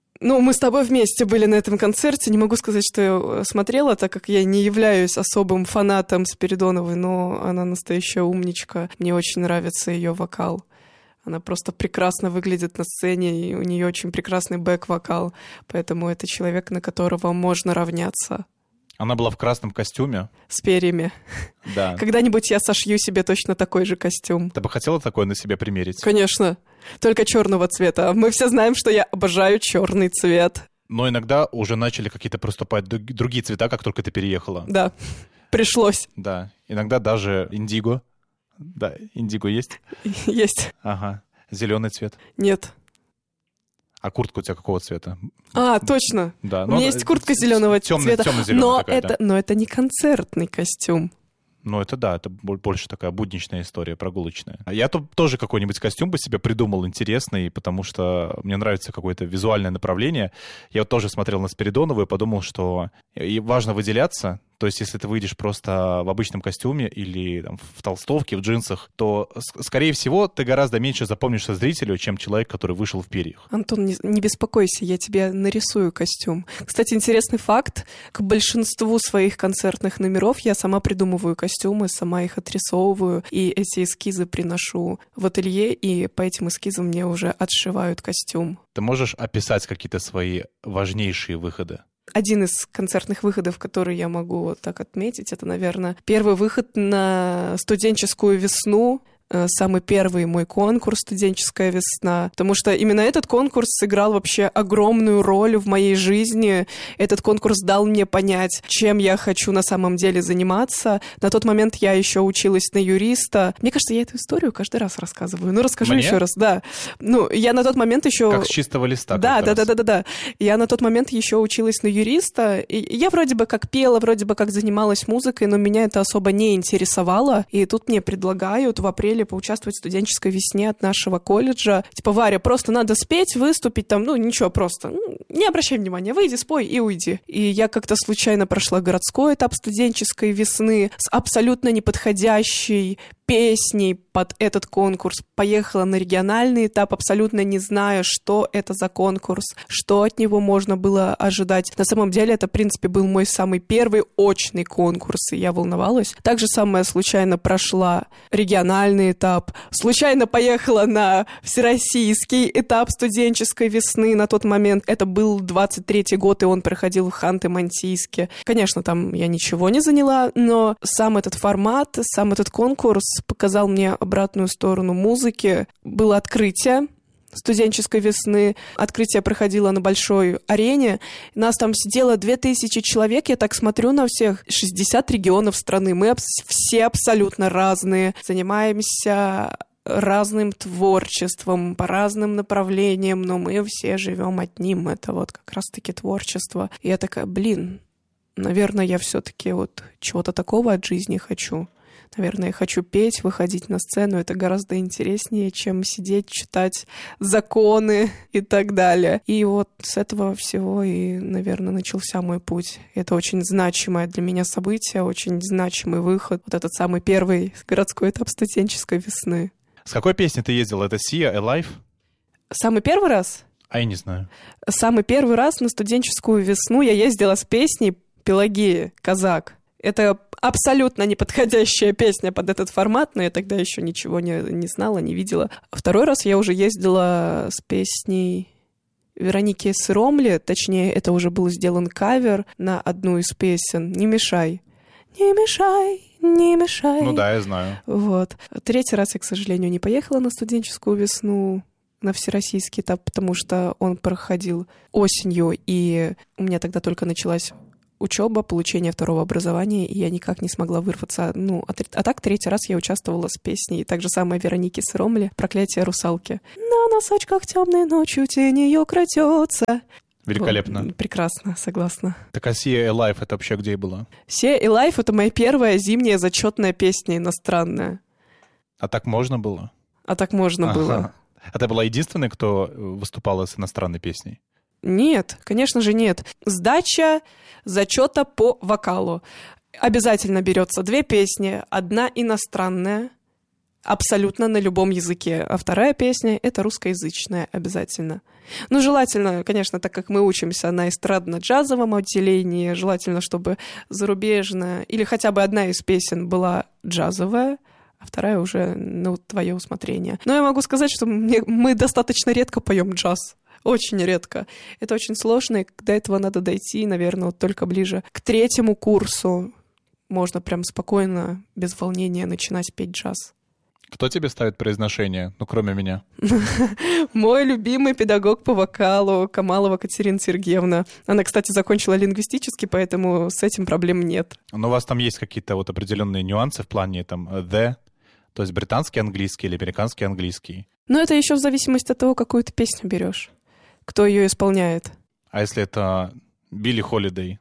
Мы с тобой вместе были на этом концерте. Не могу сказать, что я смотрела, так как я не являюсь особым фанатом Спиридоновой, но она настоящая умничка. Мне очень нравится ее вокал. Она просто прекрасно выглядит на сцене, и у нее очень прекрасный бэк-вокал. Поэтому это человек, на которого можно равняться. Она была в красном костюме. С перьями. Да. Когда-нибудь я сошью себе точно такой же костюм. Ты бы хотела такое на себе примерить? Конечно. Только черного цвета. Мы все знаем, что я обожаю черный цвет. Но иногда уже начали какие-то проступать другие цвета, как только ты переехала. Да, пришлось. Да, иногда даже индиго. Да, индиго есть? Есть. Ага. Зеленый цвет? Нет. А куртка у тебя какого цвета? Точно. Да, у меня есть куртка зеленого цвета. Темно-зеленая но это не концертный костюм. Это да, это больше такая будничная история, прогулочная. Я тут тоже какой-нибудь костюм бы себе придумал интересный, потому что мне нравится какое-то визуальное направление. Я вот тоже смотрел на Спиридонову и подумал, что важно выделяться. То есть, если ты выйдешь просто в обычном костюме или там, в толстовке, в джинсах, то, скорее всего, ты гораздо меньше запомнишься зрителю, чем человек, который вышел в перьях. Антон, не беспокойся, я тебе нарисую костюм. Кстати, интересный факт. К большинству своих концертных номеров я сама придумываю костюмы, сама их отрисовываю, и эти эскизы приношу в ателье, и по этим эскизам мне уже отшивают костюм. Ты можешь описать какие-то свои важнейшие выходы? Один из концертных выходов, который я могу вот так отметить, это, наверное, первый выход на студенческую весну. Самый первый мой конкурс «Студенческая весна», потому что именно этот конкурс сыграл вообще огромную роль в моей жизни. Этот конкурс дал мне понять, чем я хочу на самом деле заниматься. На тот момент я еще училась на юриста. Мне кажется, я эту историю каждый раз рассказываю. Расскажу еще раз, да. Я на тот момент еще... Как с чистого листа. Да. Я на тот момент еще училась на юриста. И я вроде бы как пела, вроде бы как занималась музыкой, но меня это особо не интересовало. И тут мне предлагают в апреле поучаствовать в студенческой весне от нашего колледжа. Варя, просто надо спеть, выступить там, ничего, просто не обращай внимания, выйди, спой и уйди. И я как-то случайно прошла городской этап студенческой весны с абсолютно неподходящей песней под этот конкурс, поехала на региональный этап, абсолютно не зная, что это за конкурс, что от него можно было ожидать. На самом деле это, в принципе, был мой самый первый очный конкурс, и я волновалась. Так же самое случайно прошла региональный этап, случайно поехала на всероссийский этап студенческой весны на тот момент. Это был 23-й год, и он проходил в Ханты-Мансийске. Конечно, там я ничего не заняла, но сам этот формат, сам этот конкурс показал мне обратную сторону музыки. Было открытие студенческой весны. Открытие проходило на большой арене. Нас там сидело 2000 человек. Я так смотрю на всех. 60 регионов страны. Мы все абсолютно разные. Занимаемся разным творчеством, по разным направлениям, но мы все живем одним. Это вот как раз-таки творчество. И я такая, наверное, я все-таки вот чего-то такого от жизни хочу. Наверное, я хочу петь, выходить на сцену. Это гораздо интереснее, чем сидеть, читать законы и так далее. И вот с этого всего и, наверное, начался мой путь. Это очень значимое для меня событие, очень значимый выход. Вот этот самый первый городской этап студенческой весны. С какой песней ты ездил? Это Sia, Alive? Самый первый раз? А я не знаю. Самый первый раз на студенческую весну я ездила с песней «Пелагея», «Казак». Это абсолютно неподходящая песня под этот формат, но я тогда еще ничего не знала, не видела. Второй раз я уже ездила с песней Вероники Сыромли, точнее, это уже был сделан кавер на одну из песен «Не мешай». «Не мешай, не мешай». Ну да, я знаю. Вот. Третий раз я, к сожалению, не поехала на студенческую весну, на всероссийский этап, потому что он проходил осенью, и у меня тогда только началась учеба, получение второго образования, и я никак не смогла вырваться. А так третий раз я участвовала с песней. Так же самое Вероники Сыромли «Проклятие русалки». На носочках темной ночью тень ее крадется. Великолепно. Вот, прекрасно, согласна. Так а Sia Alive это вообще где была? Sia Alive — это моя первая зимняя зачетная песня иностранная. А так можно было? А так можно было. А ты была единственной, кто выступала с иностранной песней? Нет, конечно же нет. Сдача зачета по вокалу. Обязательно берется 2 песни. Одна иностранная, абсолютно на любом языке, а вторая песня — это русскоязычная обязательно. Желательно, конечно, так как мы учимся на эстрадно-джазовом отделении, желательно, чтобы зарубежная или хотя бы одна из песен была джазовая, а вторая уже, твое усмотрение. Но я могу сказать, что мы достаточно редко поем джаз. Очень редко. Это очень сложно, и до этого надо дойти, наверное, только ближе к 3-му курсу. Можно прям спокойно, без волнения начинать петь джаз. Кто тебе ставит произношение, кроме меня? Мой любимый педагог по вокалу Камалова Катерина Сергеевна. Она, кстати, закончила лингвистический, поэтому с этим проблем нет. Но у вас там есть какие-то вот определенные нюансы в плане the, то есть британский английский или американский английский? Это еще в зависимости от того, какую ты песню берешь. Кто ее исполняет. А если это Билли Холидей?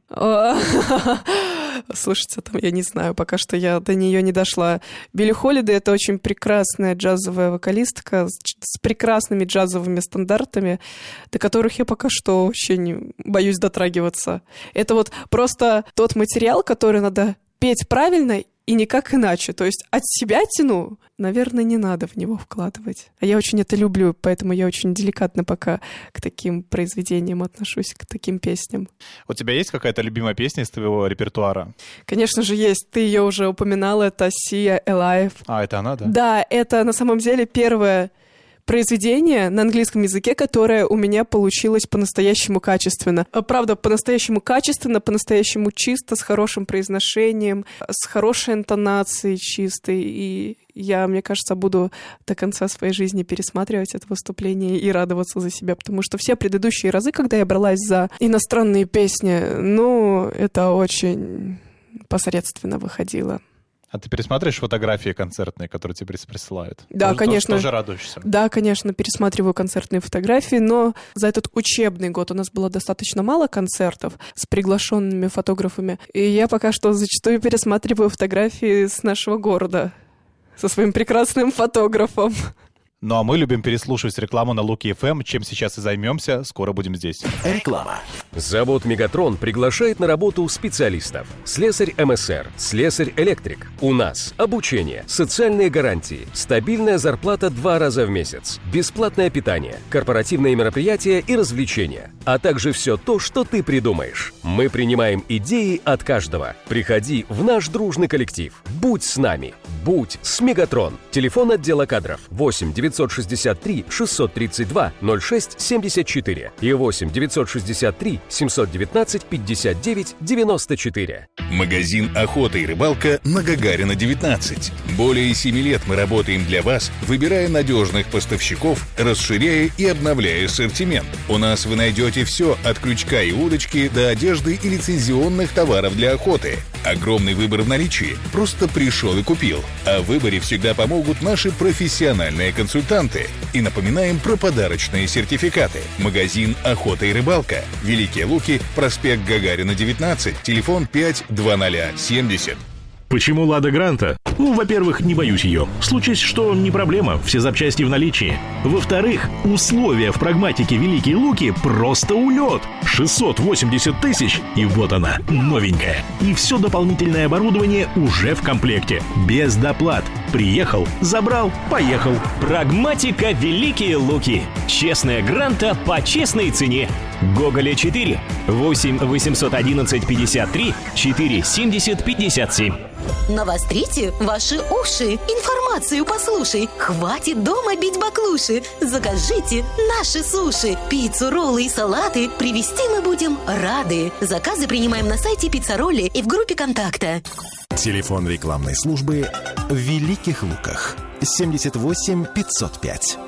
Слушайте, я не знаю, пока что я до нее не дошла. Билли Холидей — это очень прекрасная джазовая вокалистка с прекрасными джазовыми стандартами, до которых я пока что очень боюсь дотрагиваться. Это вот просто тот материал, который надо петь правильно и никак иначе. То есть от себя тяну, наверное, не надо в него вкладывать. А я очень это люблю, поэтому я очень деликатно пока к таким произведениям отношусь, к таким песням. У тебя есть какая-то любимая песня из твоего репертуара? Конечно же есть. Ты ее уже упоминала. Это Sia Alive. А, это она, да? Да, это на самом деле первое произведение на английском языке, которое у меня получилось по-настоящему качественно. Правда, по-настоящему качественно, по-настоящему чисто, с хорошим произношением, с хорошей интонацией чистой. И я, мне кажется, буду до конца своей жизни пересматривать это выступление и радоваться за себя, потому что все предыдущие разы, когда я бралась за иностранные песни, это очень посредственно выходило. А ты пересматриваешь фотографии концертные, которые тебе присылают? Да, конечно. Тоже радуешься? Да, конечно, пересматриваю концертные фотографии, но за этот учебный год у нас было достаточно мало концертов с приглашенными фотографами, и я пока что зачастую пересматриваю фотографии с нашего города со своим прекрасным фотографом. Ну а мы любим переслушивать рекламу на Луки ФМ, чем сейчас и займемся. Скоро будем здесь. Реклама. Завод «Мегатрон» приглашает на работу специалистов. Слесарь МСР, слесарь-электрик. У нас обучение, социальные гарантии, стабильная зарплата 2 раза в месяц, бесплатное питание, корпоративные мероприятия и развлечения, а также все то, что ты придумаешь. Мы принимаем идеи от каждого. Приходи в наш дружный коллектив. Будь с нами. Будь с «Мегатрон». Телефон отдела кадров 8 963 632 06 74 и 8 963 719 59 94. Магазин «Охота и рыбалка» на Гагарина, 19. Более 7 лет мы работаем для вас, выбирая надежных поставщиков, расширяя и обновляя ассортимент. У нас вы найдете все от крючка и удочки до одежды и лицензионных товаров для охоты. Огромный выбор в наличии. Просто пришел и купил. А в выборе всегда помогут наши профессиональные консультанты. И напоминаем про подарочные сертификаты. Магазин «Охота и рыбалка». Великие Луки, проспект Гагарина, 19, телефон 52070. Почему «Лада Гранта»? Ну, во-первых, не боюсь ее. Случись, что не проблема, все запчасти в наличии. Во-вторых, условия в прагматике «Великие Луки» просто улет. 680 тысяч, и вот она, новенькая. И все дополнительное оборудование уже в комплекте, без доплат. Приехал, забрал, поехал. Прагматика «Великие Луки». Честная Гранта по честной цене. Гоголя 4, 8 811 53 4 70 57. Навострите ваши уши, информацию послушай. Хватит дома бить баклуши. Закажите наши суши. Пиццу, роллы и салаты привезти мы будем рады. Заказы принимаем на сайте Пиццаролли и в группе контакта. Телефон рекламной службы в Великих Луках 78 505.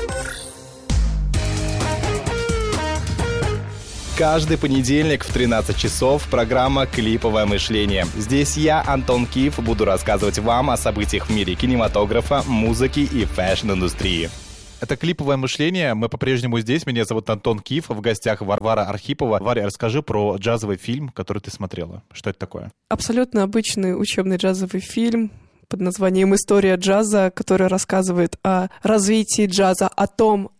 Каждый понедельник в 13 часов программа «Клиповое мышление». Здесь я, Антон Киев, буду рассказывать вам о событиях в мире кинематографа, музыки и фэшн-индустрии. Это «Клиповое мышление». Мы по-прежнему здесь. Меня зовут Антон Киев. В гостях Варвара Архипова. Варя, расскажи про джазовый фильм, который ты смотрела. Что это такое? Абсолютно обычный учебный джазовый фильм под названием «История джаза», который рассказывает о развитии джаза, о том,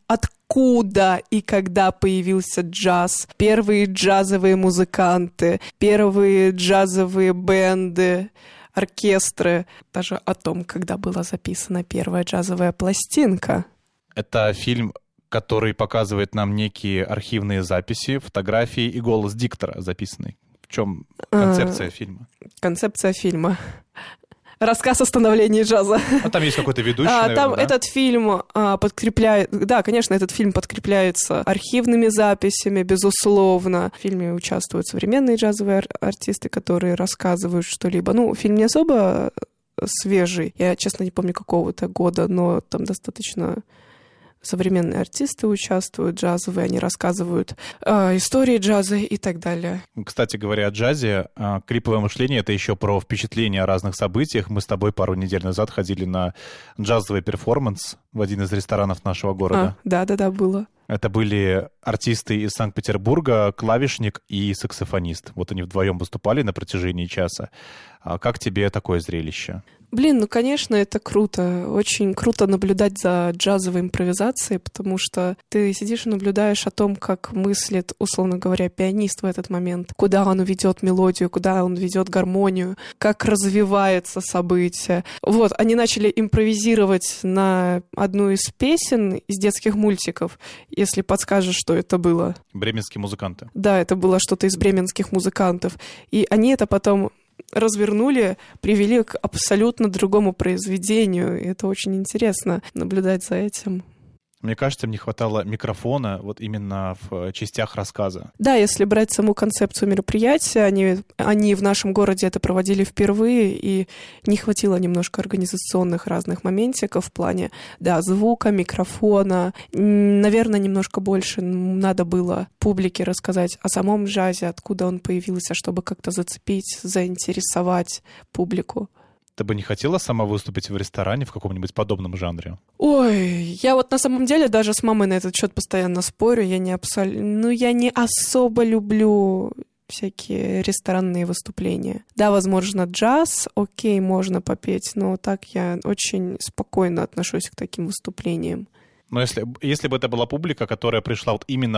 откуда и когда появился джаз, первые джазовые музыканты, первые джазовые бенды, оркестры, даже о том, когда была записана первая джазовая пластинка. Это фильм, который показывает нам некие архивные записи, фотографии и голос диктора записанный. В чем концепция фильма? Концепция фильма. Рассказ о становлении джаза. А там есть какой-то ведущий, наверное, там да? Этот фильм подкрепляет... Да, конечно, этот фильм подкрепляется архивными записями, безусловно. В фильме участвуют современные джазовые артисты, которые рассказывают что-либо. Ну, фильм не особо свежий. Я, честно, не помню какого-то года, но там достаточно... Современные артисты участвуют, джазовые, они рассказывают истории джаза и так далее. Кстати говоря о джазе, клиповое мышление — это еще про впечатления о разных событиях. Мы с тобой пару недель назад ходили на джазовый перформанс в один из ресторанов нашего города. Да, было. Это были артисты из Санкт-Петербурга, клавишник и саксофонист. Вот они вдвоем выступали на протяжении часа. Как тебе такое зрелище? Ну, конечно, это круто. Очень круто наблюдать за джазовой импровизацией, потому что ты сидишь и наблюдаешь о том, как мыслит, условно говоря, пианист в этот момент, куда он ведет мелодию, куда он ведет гармонию, как развивается событие. Вот, они начали импровизировать на одну из песен из детских мультиков, если подскажешь, что это было. Бременские музыканты. Да, это было что-то из бременских музыкантов. И они это потом развернули, привели к абсолютно другому произведению. И это очень интересно наблюдать за этим. Мне кажется, им не хватало микрофона вот именно в частях рассказа. Да, если брать саму концепцию мероприятия, они в нашем городе это проводили впервые, и не хватило немножко организационных разных моментиков в плане, да, звука, микрофона. Наверное, немножко больше надо было публике рассказать о самом джазе, откуда он появился, чтобы как-то зацепить, заинтересовать публику. Ты бы не хотела сама выступить в ресторане в каком-нибудь подобном жанре? Ой, я вот на самом деле даже с мамой на этот счет постоянно спорю. Я не особо люблю всякие ресторанные выступления. Да, возможно, джаз, окей, можно попеть, но так я очень спокойно отношусь к таким выступлениям. Но если бы это была публика, которая пришла вот именно